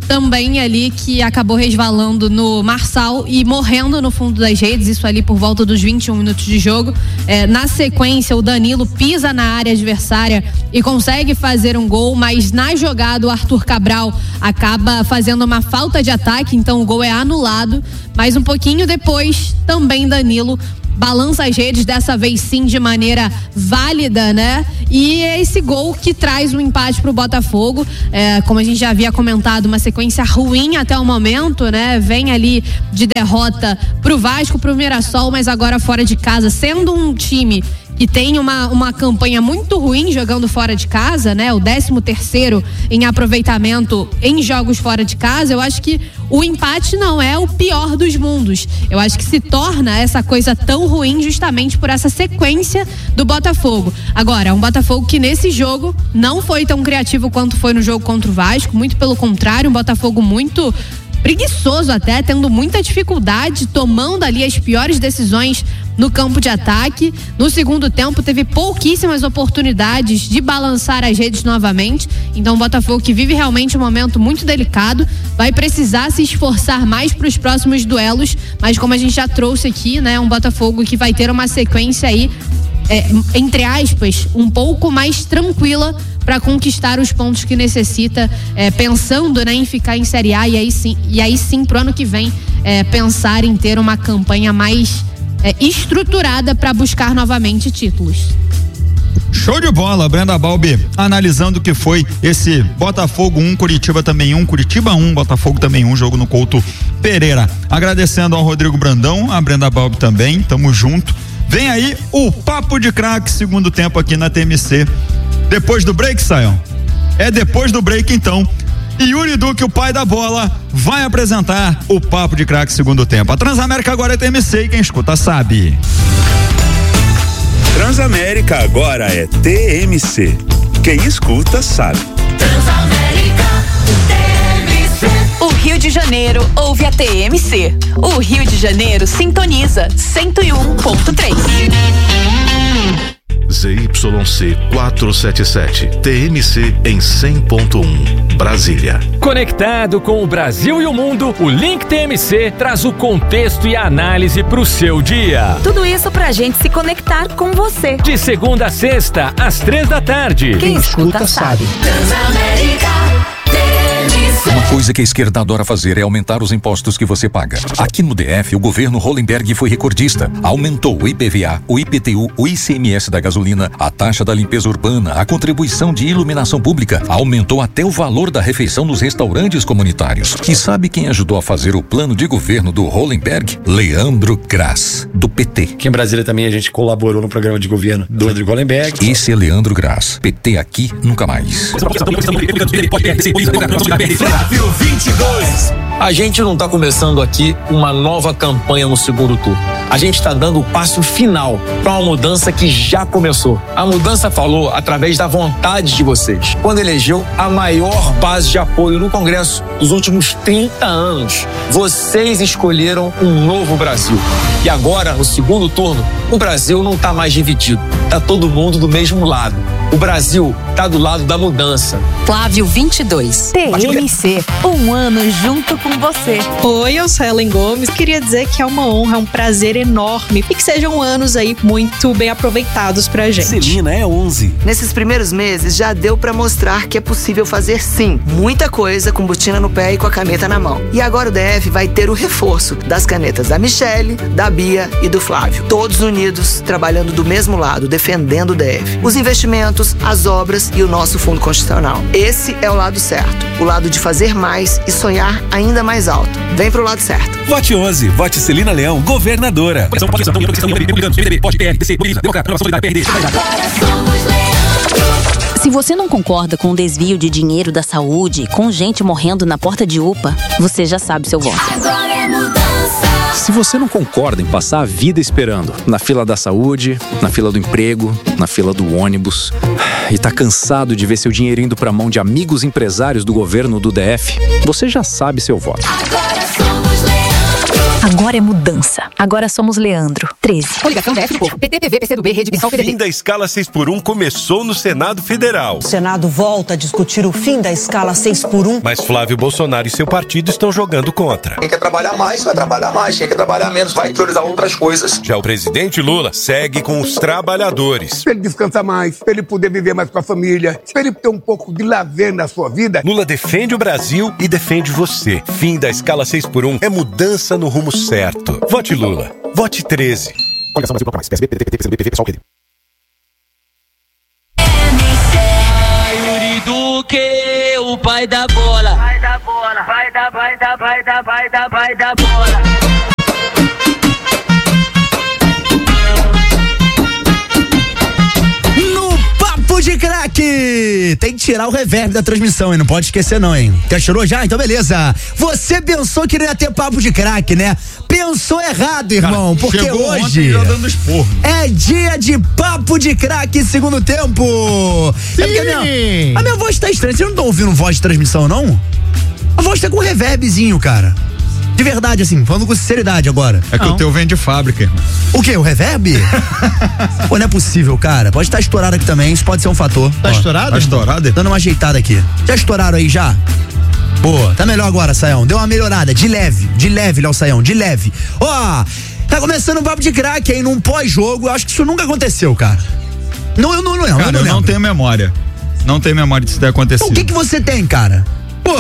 também ali que acabou resvalando no Marçal e morrendo no fundo das redes, isso ali por volta dos vinte e um minutos de jogo. É, na sequência, o Danilo pisa na área adversária e consegue fazer um gol, mas na jogada o Arthur Cabral acaba fazendo uma falta de ataque, então o gol é anulado, mas um pouquinho depois também Danilo balança as redes, dessa vez sim de maneira válida, né? E é esse gol que traz o um empate pro Botafogo, é, como a gente já havia comentado, uma sequência ruim até o momento, né? Vem ali de derrota pro Vasco, pro Mirassol, mas agora fora de casa, sendo um time que tem uma, uma campanha muito ruim jogando fora de casa, né? O décimo terceiro em aproveitamento em jogos fora de casa. Eu acho que o empate não é o pior dos mundos. Eu acho que se torna essa coisa tão ruim justamente por essa sequência do Botafogo. Agora, um Botafogo que nesse jogo não foi tão criativo quanto foi no jogo contra o Vasco, muito pelo contrário, um Botafogo muito preguiçoso até, tendo muita dificuldade, tomando ali as piores decisões no campo de ataque. No segundo tempo teve pouquíssimas oportunidades de balançar as redes novamente, então o Botafogo, que vive realmente um momento muito delicado, vai precisar se esforçar mais para os próximos duelos, mas como a gente já trouxe aqui, né, um Botafogo que vai ter uma sequência aí, é, entre aspas, um pouco mais tranquila para conquistar os pontos que necessita, é, pensando, né, em ficar em Série A e aí sim, e aí sim pro ano que vem é, pensar em ter uma campanha mais é, estruturada para buscar novamente títulos. Show de bola, Brenda Balbi, analisando o que foi esse Botafogo um, Curitiba também um, Curitiba um, Botafogo também um, jogo no Couto Pereira. Agradecendo ao Rodrigo Brandão, a Brenda Balbi também, tamo junto. Vem aí o Papo de Craque, segundo tempo aqui na T M C. Depois do break, Sayão? É depois do break, então. E Yuri Duque, o pai da bola, vai apresentar o Papo de Craque segundo tempo. A Transamérica agora é T M C e quem escuta sabe. Transamérica agora é T M C. Quem escuta sabe. Transamérica, T M C. O Rio de Janeiro ouve a T M C. O Rio de Janeiro sintoniza cento e um ponto três. Z Y C quatrocentos e setenta e sete, T M C em cem ponto um, Brasília. Conectado com o Brasil e o mundo, o Link T M C traz o contexto e a análise para o seu dia. Tudo isso pra gente se conectar com você. De segunda a sexta, às três da tarde. Quem, Quem escuta, escuta sabe. Uma coisa que a esquerda adora fazer é aumentar os impostos que você paga. Aqui no D F, o governo Hollenberg foi recordista. Aumentou o I P V A, o I P T U, o I C M S da gasolina, a taxa da limpeza urbana, a contribuição de iluminação pública. Aumentou até o valor da refeição nos restaurantes comunitários. E sabe quem ajudou a fazer o plano de governo do Hollenberg? Leandro Grass, do P T. Aqui em Brasília também a gente colaborou no programa de governo do Rodrigo Hollenberg. Esse é Leandro Grass. P T aqui, nunca mais. vinte e dois. A gente não está começando aqui uma nova campanha no segundo turno. A gente está dando o passo final para uma mudança que já começou. A mudança falou através da vontade de vocês, quando elegeu a maior base de apoio no Congresso dos últimos trinta anos. Vocês escolheram um novo Brasil. E agora, no segundo turno, o Brasil não está mais dividido. Está todo mundo do mesmo lado. O Brasil está do lado da mudança. Flávio vinte e dois. T M C, um ano junto com você. Oi, eu sou a Ellen Gomes. Queria dizer que é uma honra, é um prazer enorme e que sejam anos aí muito bem aproveitados pra gente. Celina é onze. Nesses primeiros meses já deu pra mostrar que é possível fazer sim muita coisa com botina no pé e com a caneta na mão. E agora o D F vai ter o reforço das canetas da Michele, da Bia e do Flávio. Todos unidos, trabalhando do mesmo lado, defendendo o D F. Os investimentos, as obras e o nosso fundo constitucional. Esse é o lado certo. O lado de fazer mais e sonhar ainda mais alto. Vem pro lado certo. Vote onze. Vote Celina Leão, governadora. Se você não concorda com o desvio de dinheiro da saúde, com gente morrendo na porta de U P A, você já sabe seu voto. Agora é mudança. Se você não concorda em passar a vida esperando na fila da saúde, na fila do emprego, na fila do ônibus, e tá cansado de ver seu dinheiro indo pra mão de amigos empresários do governo do D F, você já sabe seu voto. Agora somos Leandro. Agora é mudança. Agora somos Leandro. treze. Coligação D F do Povo. P T, P V, P C do B, Rede Visão, P D T. O fim da escala seis por um começou no Senado Federal. O Senado volta a discutir o fim da escala seis por um. Mas Flávio Bolsonaro e seu partido estão jogando contra. Quem quer trabalhar mais, vai trabalhar mais. Quem quer trabalhar menos, vai priorizar outras coisas. Já o presidente Lula segue com os trabalhadores. Pra ele descansar mais, pra ele poder viver mais com a família, pra ele ter um pouco de lazer na sua vida. Lula defende o Brasil e defende você. Fim da escala seis por um é mudança no rumo certo. Vote Lula. Vote treze. Coligação Brasil Bloco Mais. P S B, P D T, P C do B, P V, P S O, P D. Yuri Duque, o pai da bola. Vai da bola, vai da, vai da, vai da, vai da, vai da bola. De craque! Tem que tirar o reverb da transmissão, hein? Não pode esquecer não, hein? Já tirou já? Então beleza. Você pensou que não ia ter papo de craque, né? Pensou errado, irmão, cara, porque hoje já dando esporro. É dia de papo de craque segundo tempo. Sim. É porque a minha, a minha voz tá estranha. Vocês não estão ouvindo voz de transmissão, não? A voz tá com reverbzinho, cara. De verdade, assim, falando com sinceridade agora. É que não. O teu vem de fábrica, irmão. O quê? O reverb? Pô, não é possível, cara. Pode estar estourado aqui também, isso pode ser um fator. Tá Ó, estourado? Tá estourado? Dando uma ajeitada aqui. Já estouraram aí, já? Boa, tá melhor agora, Saião. Deu uma melhorada, de leve, de leve, Léo Saião, de leve. Ó, tá começando um papo de craque aí num pós-jogo. Eu acho que isso nunca aconteceu, cara. Não, eu não lembro. Cara, eu não, eu lembro. não tenho memória. Não tenho memória disso ter acontecido. O que que você tem, cara? Pô,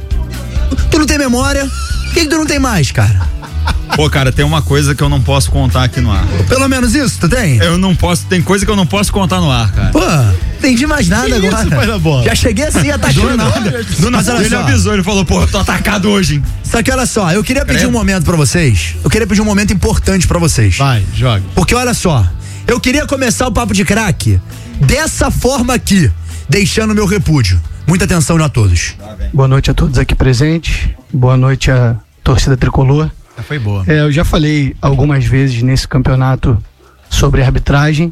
tu não tem memória? O que que tu não tem mais, cara? Pô, cara, tem uma coisa que eu não posso contar aqui no ar. Pelo menos isso, tu tem? Eu não posso, tem coisa que eu não posso contar no ar, cara. Pô, entendi mais nada que agora. Isso, pai da bola? Já cheguei assim, atacando. Do nada, do nada ele só. avisou, ele falou, pô, eu tô atacado hoje, hein? Só que olha só, eu queria pedir Credo. um momento pra vocês. Eu queria pedir um momento importante pra vocês. Vai, joga. Porque olha só, eu queria começar o papo de craque dessa forma aqui, deixando meu repúdio. Muita atenção a todos. Boa noite a todos aqui presentes. Boa noite à torcida tricolor. Foi boa. É, eu já falei algumas vezes nesse campeonato sobre arbitragem.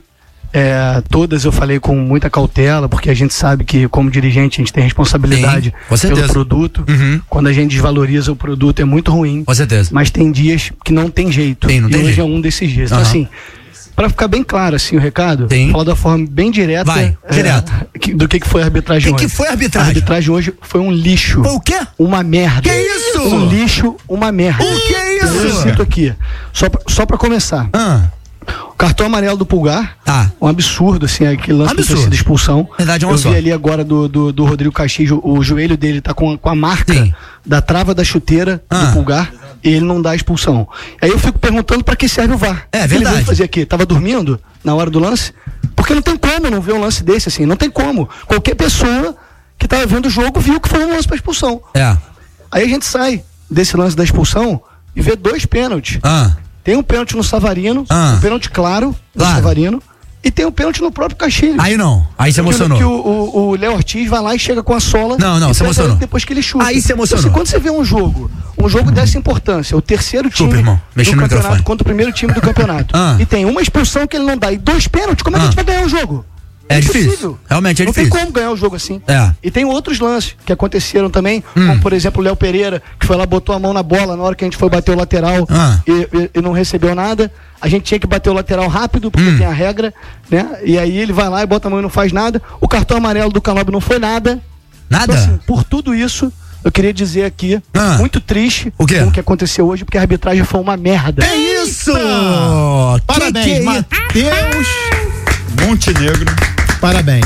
É, todas eu falei com muita cautela, porque a gente sabe que, como dirigente, a gente tem responsabilidade Sim, pelo produto. Uhum. Quando a gente desvaloriza o produto é muito ruim. Com certeza. Mas tem dias que não tem jeito. Tem, não e tem hoje jeito. é um desses dias. Uhum. Então, assim, para ficar bem claro assim o recado, Sim. falar da forma bem direta. Vai, é, direto. que, do que, que foi a arbitragem que hoje. O que foi a arbitragem? A arbitragem hoje foi um lixo. Foi o quê? Uma merda. Que isso? Um lixo, uma merda. O que é isso? Eu cito aqui. Só pra, só pra começar. Ah. O cartão amarelo do Pulgar. Tá. Um absurdo, assim, aquele lance de torcida de expulsão. Verdade, é uma Eu só. vi ali agora do, do, do Rodrigo Castilho, o joelho dele tá com, com a marca Sim. da trava da chuteira Ah. do Pulgar. E ele não dá expulsão. Aí eu fico perguntando pra que serve o V A R. É, O que verdade. ele veio fazer aqui? Tava dormindo na hora do lance? Porque não tem como não ver um lance desse, assim. Não tem como. Qualquer pessoa que tava vendo o jogo viu que foi um lance pra expulsão. É. Aí a gente sai desse lance da expulsão e vê dois pênaltis. Ah. Tem um pênalti no Savarino, Ah. um pênalti claro do Claro. Savarino, e tem um pênalti no próprio Castilho. Aí não, aí se emocionou. Que o, o, o Léo Ortiz vai lá e chega com a sola. Não, não, e se pega emocionou. ele depois que ele chuta. Aí se emocionou. Então, assim, quando você vê um jogo, um jogo dessa importância, o terceiro time Desculpa, irmão, do mexi no campeonato microfone. contra o primeiro time do campeonato, Ah. e tem uma expulsão que ele não dá e dois pênaltis, como é que a gente vai ganhar o jogo? É difícil. Impossível. Realmente é não difícil. tem como ganhar o jogo assim. É. E tem outros lances que aconteceram também, Hum. como por exemplo o Léo Pereira, que foi lá, botou a mão na bola na hora que a gente foi bater o lateral Ah. e, e- e não recebeu nada. A gente tinha que bater o lateral rápido, porque Hum. tem a regra, né? E aí ele vai lá e bota a mão e não faz nada. O cartão amarelo do Canóbio não foi nada. Nada? Então, assim, por tudo isso, eu queria dizer aqui, Ah. muito triste O quê? com o que aconteceu hoje, porque a arbitragem foi uma merda. É isso! Parabéns, que que é Matheus Montenegro. Parabéns.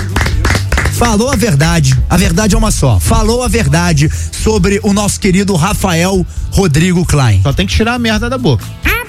Falou a verdade, a verdade é uma só. Falou a verdade sobre o nosso querido Rafael Rodrigo Klein. Só tem que tirar a merda da boca.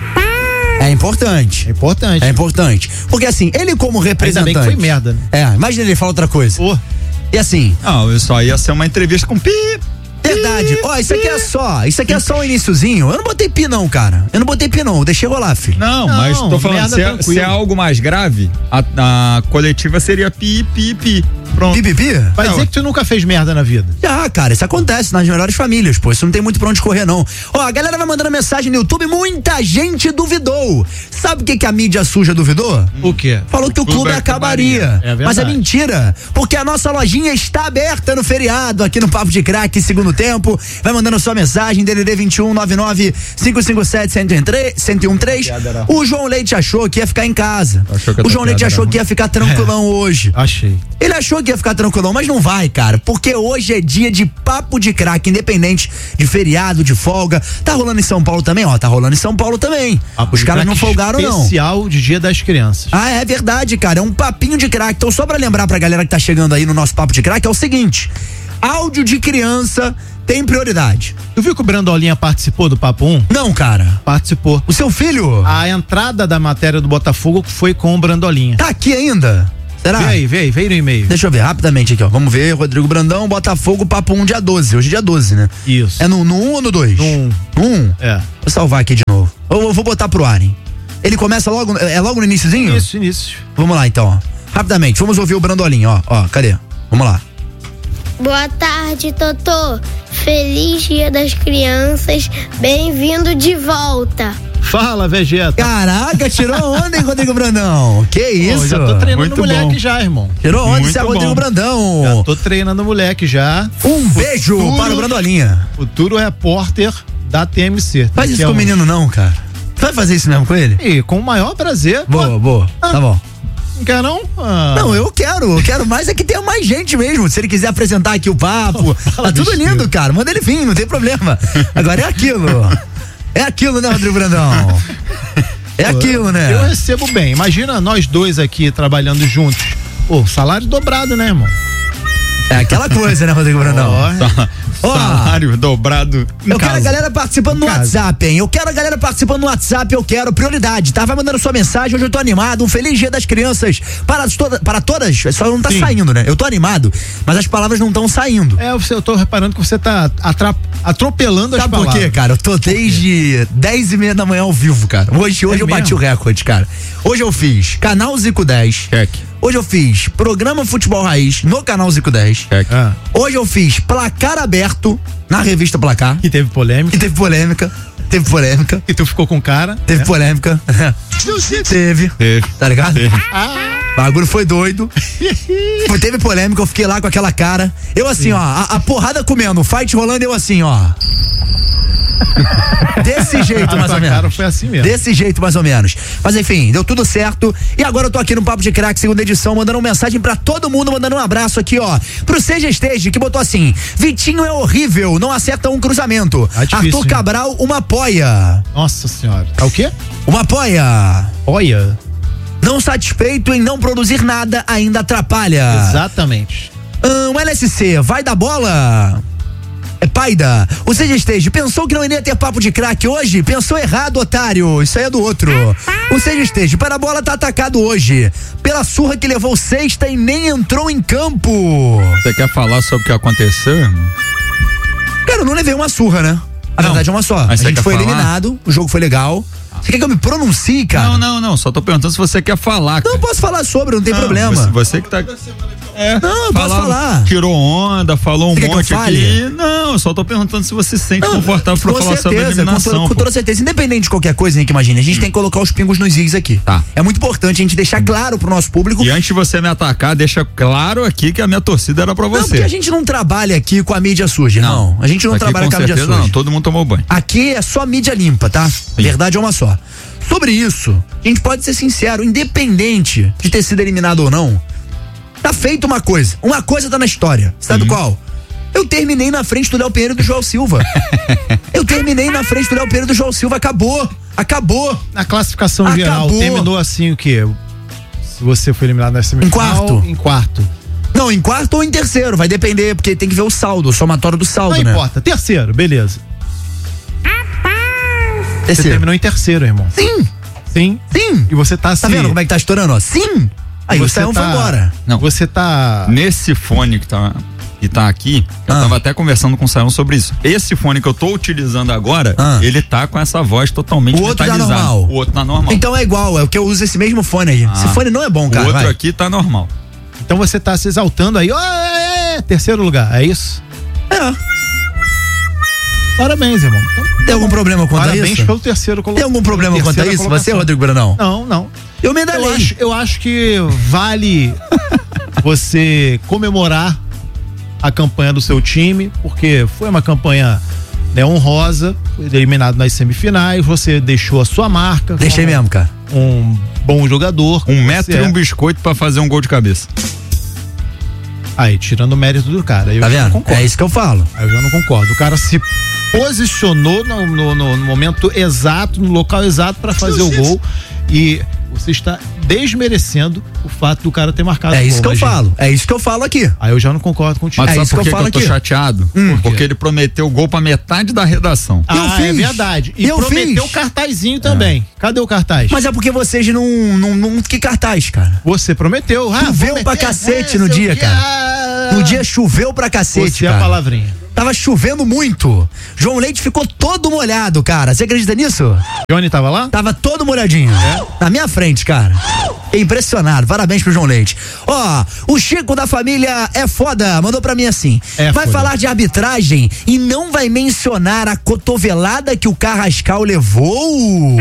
É importante. É importante. É importante. Porque assim, ele como representante. Ainda bem que foi merda, né? É, imagina ele falar outra coisa. Pô. E assim. Não, isso aí ia ser uma entrevista com pi. Verdade. Ó, isso aqui é só, isso aqui é só o iniciozinho. Eu não botei pi não, cara. Eu não botei pi não, eu deixei rolar, filho. Não, Não, mas tô falando, merda se é, tranquilo. se é algo mais grave, a, a coletiva seria pi, pi, pi. Pronto. Pipipi? Vai dizer que tu nunca fez merda na vida. Ah, cara, isso acontece nas melhores famílias, pô. Isso não tem muito pra onde correr, não. Ó, a galera vai mandando mensagem no YouTube, muita gente duvidou. Sabe o que, que a mídia suja duvidou? O quê? Falou que o, o clube, clube acabaria. acabaria. É Mas é mentira. Porque a nossa lojinha está aberta no feriado, aqui no Papo de Craque, segundo tempo. Vai mandando sua mensagem, D D D vinte e um, noventa e nove, cinco cinco sete, zero um três. O João Leite achou que ia ficar em casa. O João Leite achou que ia ficar tranquilão é. hoje. Achei. Ele achou que ia ficar tranquilão, mas não vai, cara, porque hoje é dia de Papo de Craque, independente de feriado, de folga. Tá rolando em São Paulo também, ó, tá rolando em São Paulo também. Papo Os caras não folgaram, não. Especial de Dia das Crianças. Ah, é verdade, cara, é um papinho de craque. Então, só pra lembrar pra galera que tá chegando aí no nosso Papo de Craque, é o seguinte: áudio de criança tem prioridade. Tu viu que o Brandolinha participou do Papo um? Não, cara. Participou. O seu filho? A entrada da matéria do Botafogo foi com o Brandolinha. Tá aqui ainda? Será? Vê aí, vê aí, vê no e-mail. Deixa eu ver rapidamente aqui, ó. Vamos ver, Rodrigo Brandão, Botafogo, Papo um, dia doze. Hoje é dia doze, né? Isso. É no um ou no dois? No um. No um? É. Vou salvar aqui de novo. Eu, eu vou botar pro ar, hein? Ele começa logo, é logo no iniciozinho? Isso, início. Vamos lá então, ó. Rapidamente, vamos ouvir o Brandolinho, ó. Ó, cadê? Vamos lá. Boa tarde, Totô. Feliz Dia das Crianças. Bem-vindo de volta. Fala, Vegeta. Caraca, tirou onda, hein, Rodrigo Brandão? Que isso? Pô, já tô treinando Muito moleque bom. já, irmão. Tirou onda, esse é Rodrigo Brandão. Já tô treinando moleque já. Um beijo futuro, para o Brandolinha. Futuro repórter da T M C. Faz isso com o menino não, cara. Tu vai fazer isso mesmo com ele? E com o maior prazer. Boa, pô. boa. Ah. Tá bom. Não quer não? Ah. Não, eu quero, eu quero mais é que tenha mais gente mesmo. Se ele quiser apresentar aqui o papo, oh, tá tudo lindo, Deus. cara. Manda ele vir, não tem problema. Agora é aquilo. É aquilo, né, Rodrigo Brandão? É Pô, aquilo, né? Eu recebo bem. Imagina nós dois aqui trabalhando juntos. Pô, salário dobrado, né, irmão? É aquela coisa, né, Rodrigo Brandão? Oh, salário oh, dobrado. Eu quero a galera participando no WhatsApp, hein? Eu quero a galera participando no WhatsApp, eu quero prioridade, tá? Vai mandando sua mensagem, hoje eu tô animado. Um feliz Dia das Crianças para, toda, para todas. Só não tá Sim. saindo, né? Eu tô animado, mas as palavras não estão saindo. É, eu tô reparando que você tá atrap, atropelando Sabe as palavras. Sabe por quê, cara? Eu tô desde dez e meia da manhã ao vivo, cara. Hoje, hoje é eu mesmo? bati o recorde, cara. Hoje eu fiz Canal Zico dez. Check. Hoje eu fiz Programa Futebol Raiz no Canal Zico dez. Ah. Hoje eu fiz Placar Aberto na revista Placar. Que teve polêmica. Que teve polêmica. Teve polêmica. E tu ficou com cara. Teve é. polêmica. Teve. Teve. Tá ligado? Teve. Ah. O bagulho foi doido. Teve polêmica, eu fiquei lá com aquela cara. Eu assim, Sim. ó, a, a porrada comendo, o fight rolando, eu assim, ó. Desse jeito, mais ou menos. Cara, foi assim mesmo. Desse jeito, mais ou menos. Mas enfim, deu tudo certo. E agora eu tô aqui no Papo de Craque, segunda edição, mandando uma mensagem pra todo mundo, mandando um abraço aqui, ó. Pro Seja Stage, que botou assim: Vitinho é horrível, não acerta um cruzamento. Ah, difícil, Arthur Cabral, uma poia. Nossa senhora. É o quê? Uma poia. Poia? Não satisfeito em não produzir nada, ainda atrapalha. Exatamente. Um L S C, vai da bola. É Paida. O Seja Stage pensou que não iria ter Papo de Craque hoje? Pensou errado, otário. Isso aí é do outro. O Seja Stage, para a bola tá atacado hoje. Pela surra que levou sexta e nem entrou em campo. Você quer falar sobre o que aconteceu, irmão? Cara, eu não levei uma surra, né? A não, verdade é uma só. A gente foi falar? eliminado, o jogo foi legal. Você quer que eu me pronuncie, cara? Não, não, não. Só tô perguntando se você quer falar. Cara. Não posso falar sobre, não tem não, problema. Você, você que tá. É, não, eu posso falar. Tirou onda, falou um você monte aqui. Não, eu só tô perguntando se você se sente não, confortável pra falar certeza, sobre a eliminação. Com, com toda certeza. Independente de qualquer coisa, né, que imagine, a gente hum. tem que colocar os pingos nos is aqui. Tá. É muito importante a gente deixar claro pro nosso público. E antes de você me atacar, deixa claro aqui que a minha torcida era pra você. Não, porque a gente não trabalha aqui com a mídia suja, não. não. A gente não aqui, trabalha com, com a mídia suja. Não, todo mundo tomou banho. Aqui é só mídia limpa, tá? Sim. Verdade é uma só. Sobre isso, a gente pode ser sincero, independente de ter sido eliminado ou não, tá feito uma coisa. Uma coisa tá na história. Sabe uhum. qual? Eu terminei na frente do Léo Pereira e do João Silva. Eu terminei na frente do Léo Pereira e do João Silva. Acabou. Acabou. Na classificação Acabou. geral, terminou assim o quê? Se você foi eliminado na semifinal. Em quarto. Em quarto. Não, em quarto ou em terceiro. Vai depender, porque tem que ver o saldo, o somatório do saldo, não né? Não importa. Terceiro, beleza. Terceiro. Você terminou em terceiro, irmão. Sim. Sim. Sim. E você tá assim. Tá vendo como é que tá estourando, ó? Sim. Aí você o Sayão tá... foi embora. Não. Você tá... Nesse fone que tá, que tá aqui, eu ah. tava até conversando com o Sayão sobre isso. Esse fone que eu tô utilizando agora, ah. ele tá com essa voz totalmente o outro tá normal. O outro tá normal. Então é igual, é o que eu uso esse mesmo fone aí. Ah. Esse fone não é bom, cara. O outro vai. aqui tá normal. Então você tá se exaltando aí, ó, é, é, terceiro lugar, é isso? É. Parabéns, irmão. Então, tem algum problema quanto a isso? Parabéns pelo terceiro colocado. Tem algum problema quanto a isso? Colocação. Você, Rodrigo Brunão? Não, não. Eu medalhei. Eu acho, eu acho que vale você comemorar a campanha do seu time, porque foi uma campanha, né, honrosa, foi eliminado nas semifinais, você deixou a sua marca. Deixei mesmo, cara. Um bom jogador. Um metro e um biscoito pra fazer um gol de cabeça. Aí, tirando o mérito do cara. Eu tá já vendo? Não concordo. É isso que eu falo. Aí eu já não concordo. O cara se posicionou no, no, no momento exato, no local exato pra fazer o gol. E você está desmerecendo o fato do cara ter marcado o gol. É gol, isso que eu imagina. falo. É isso que eu falo aqui. Aí eu já não concordo contigo. Mas é sabe isso por que eu que, falo que eu tô aqui. chateado? Hum. Porque ele prometeu o gol pra metade da redação. Ah, eu fiz. é verdade. E eu prometeu o fiz. cartazinho também. É. Cadê o cartaz? Mas é porque vocês não, não, não... Que cartaz, cara? Você prometeu. Ah, choveu pra cacete é, no dia, cara. Ah, no dia choveu pra cacete, você cara. É a palavrinha. Tava chovendo muito. João Leite ficou todo molhado, cara. Você acredita nisso? Johnny tava lá? Tava todo molhadinho. É? Na minha frente, cara. Fiquei impressionado. Parabéns pro João Leite. Ó, o Chico da família é foda. Mandou pra mim assim. É vai foda. Falar de arbitragem e não vai mencionar a cotovelada que o Carrascal levou?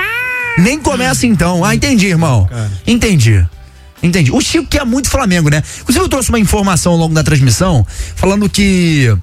Nem começa então. Ah, entendi, irmão. Cara. Entendi. Entendi. O Chico que é muito Flamengo, né? Inclusive eu trouxe uma informação ao longo da transmissão falando que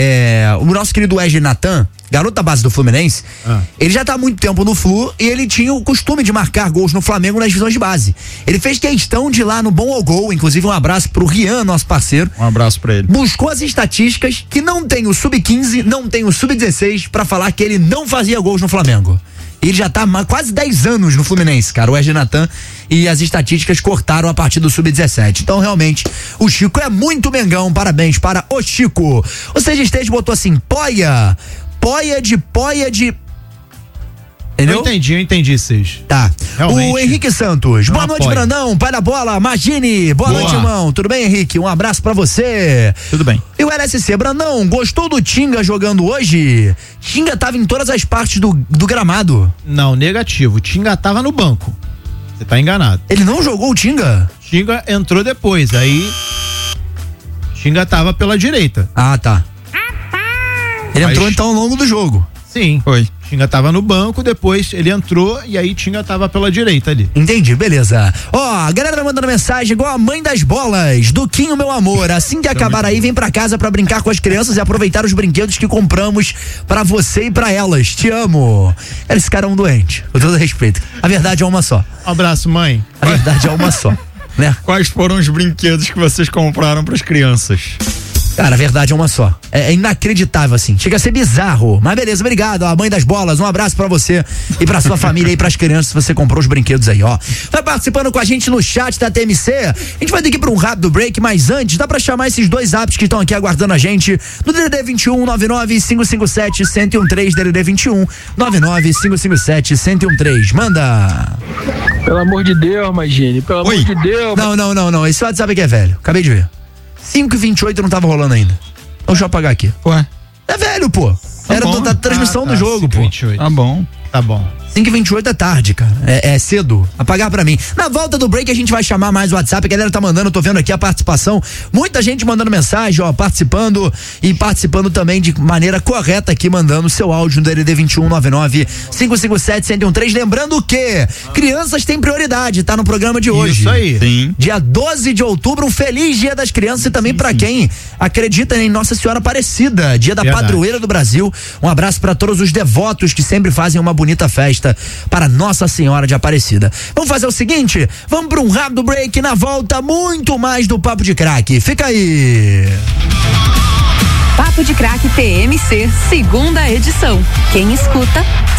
é, o nosso querido Wesley Natan, garoto da base do Fluminense, ah. ele já tá há muito tempo no Flu e ele tinha o costume de marcar gols no Flamengo nas divisões de base. Ele fez questão de ir lá no Bom ao Gol, inclusive um abraço pro Rian, nosso parceiro. Um abraço pra ele. Buscou as estatísticas que não tem o sub quinze, não tem o sub dezesseis pra falar que ele não fazia gols no Flamengo. Ele já tá há quase dez anos no Fluminense, cara, o Wesley Natan, e as estatísticas cortaram a partir do sub dezessete. Então, realmente, o Chico é muito Mengão. Parabéns para o Chico. O Seja Stage botou assim, poia, poia de poia de... Entendeu? Eu entendi, eu entendi, Seja. Tá. Realmente. O Henrique Santos. Boa noite, apoio. Brandão. Pai da bola. Magine. Boa, Boa noite, irmão. Tudo bem, Henrique? Um abraço pra você. Tudo bem. E o L S C, Brandão, gostou do Tinga jogando hoje? Tinga tava em todas as partes do, do gramado. Não, negativo. O Tinga tava no banco. Você tá enganado. Ele não jogou o Tinga? Tinga entrou depois. Aí. Tinga tava pela direita. Ah, tá. Ele Mas... entrou então ao longo do jogo. Sim. Foi. Tinga tava no banco, depois ele entrou e aí Tinga tava pela direita ali. Entendi, beleza. Ó, a galera vai mandando mensagem igual a mãe das bolas, Duquinho, meu amor. Assim que acabar aí, vem pra casa pra brincar com as crianças e aproveitar os brinquedos que compramos pra você e pra elas. Te amo. Cara, esse cara é um doente, com todo respeito. A verdade é uma só. Um abraço, mãe. A verdade é uma só, né? Quais foram os brinquedos que vocês compraram pras crianças? Cara, a verdade é uma só. É, é inacreditável, assim. Chega a ser bizarro. Mas beleza, obrigado. A mãe das bolas, um abraço pra você e pra sua família e pras crianças se você comprou os brinquedos aí, ó. Vai participando com a gente no chat da T M C. A gente vai ter que ir pra um rápido break, mas antes, dá pra chamar esses dois apps que estão aqui aguardando a gente no D D D vinte e um, nove nove cinco cinco sete, um zero um três, D D D vinte e um, nove nove cinco cinco sete, um zero um três. Manda! Pelo amor de Deus, Magine, pelo Oi. amor de Deus. Não, não, não, não. Esse WhatsApp aqui é velho. Acabei de ver. cinco e vinte e oito não tava rolando ainda. Então deixa eu apagar aqui. Ué? É velho, pô. Tá Era bom. da transmissão Ah, tá, do jogo, pô. cinco e vinte e oito. Tá bom. Tá bom. cinco e vinte e oito é tarde, cara. É, é cedo. Apagar pra mim. Na volta do break a gente vai chamar mais o WhatsApp. A galera tá mandando, eu tô vendo aqui a participação. Muita gente mandando mensagem, ó, participando e participando também de maneira correta aqui, mandando seu áudio no D D D vinte e um, nove nove cinco cinco sete, um zero um três. Lembrando que crianças têm prioridade, tá no programa de hoje. Isso aí. Sim. Dia doze de outubro, um feliz Dia das Crianças e também pra quem acredita em Nossa Senhora Aparecida, Dia da Verdade. Padroeira do Brasil. Um abraço pra todos os devotos que sempre fazem uma bonita festa para Nossa Senhora de Aparecida. Vamos fazer o seguinte, vamos para um rápido break, na volta muito mais do Papo de Craque. Fica aí. Papo de Craque T M C, segunda edição. Quem escuta,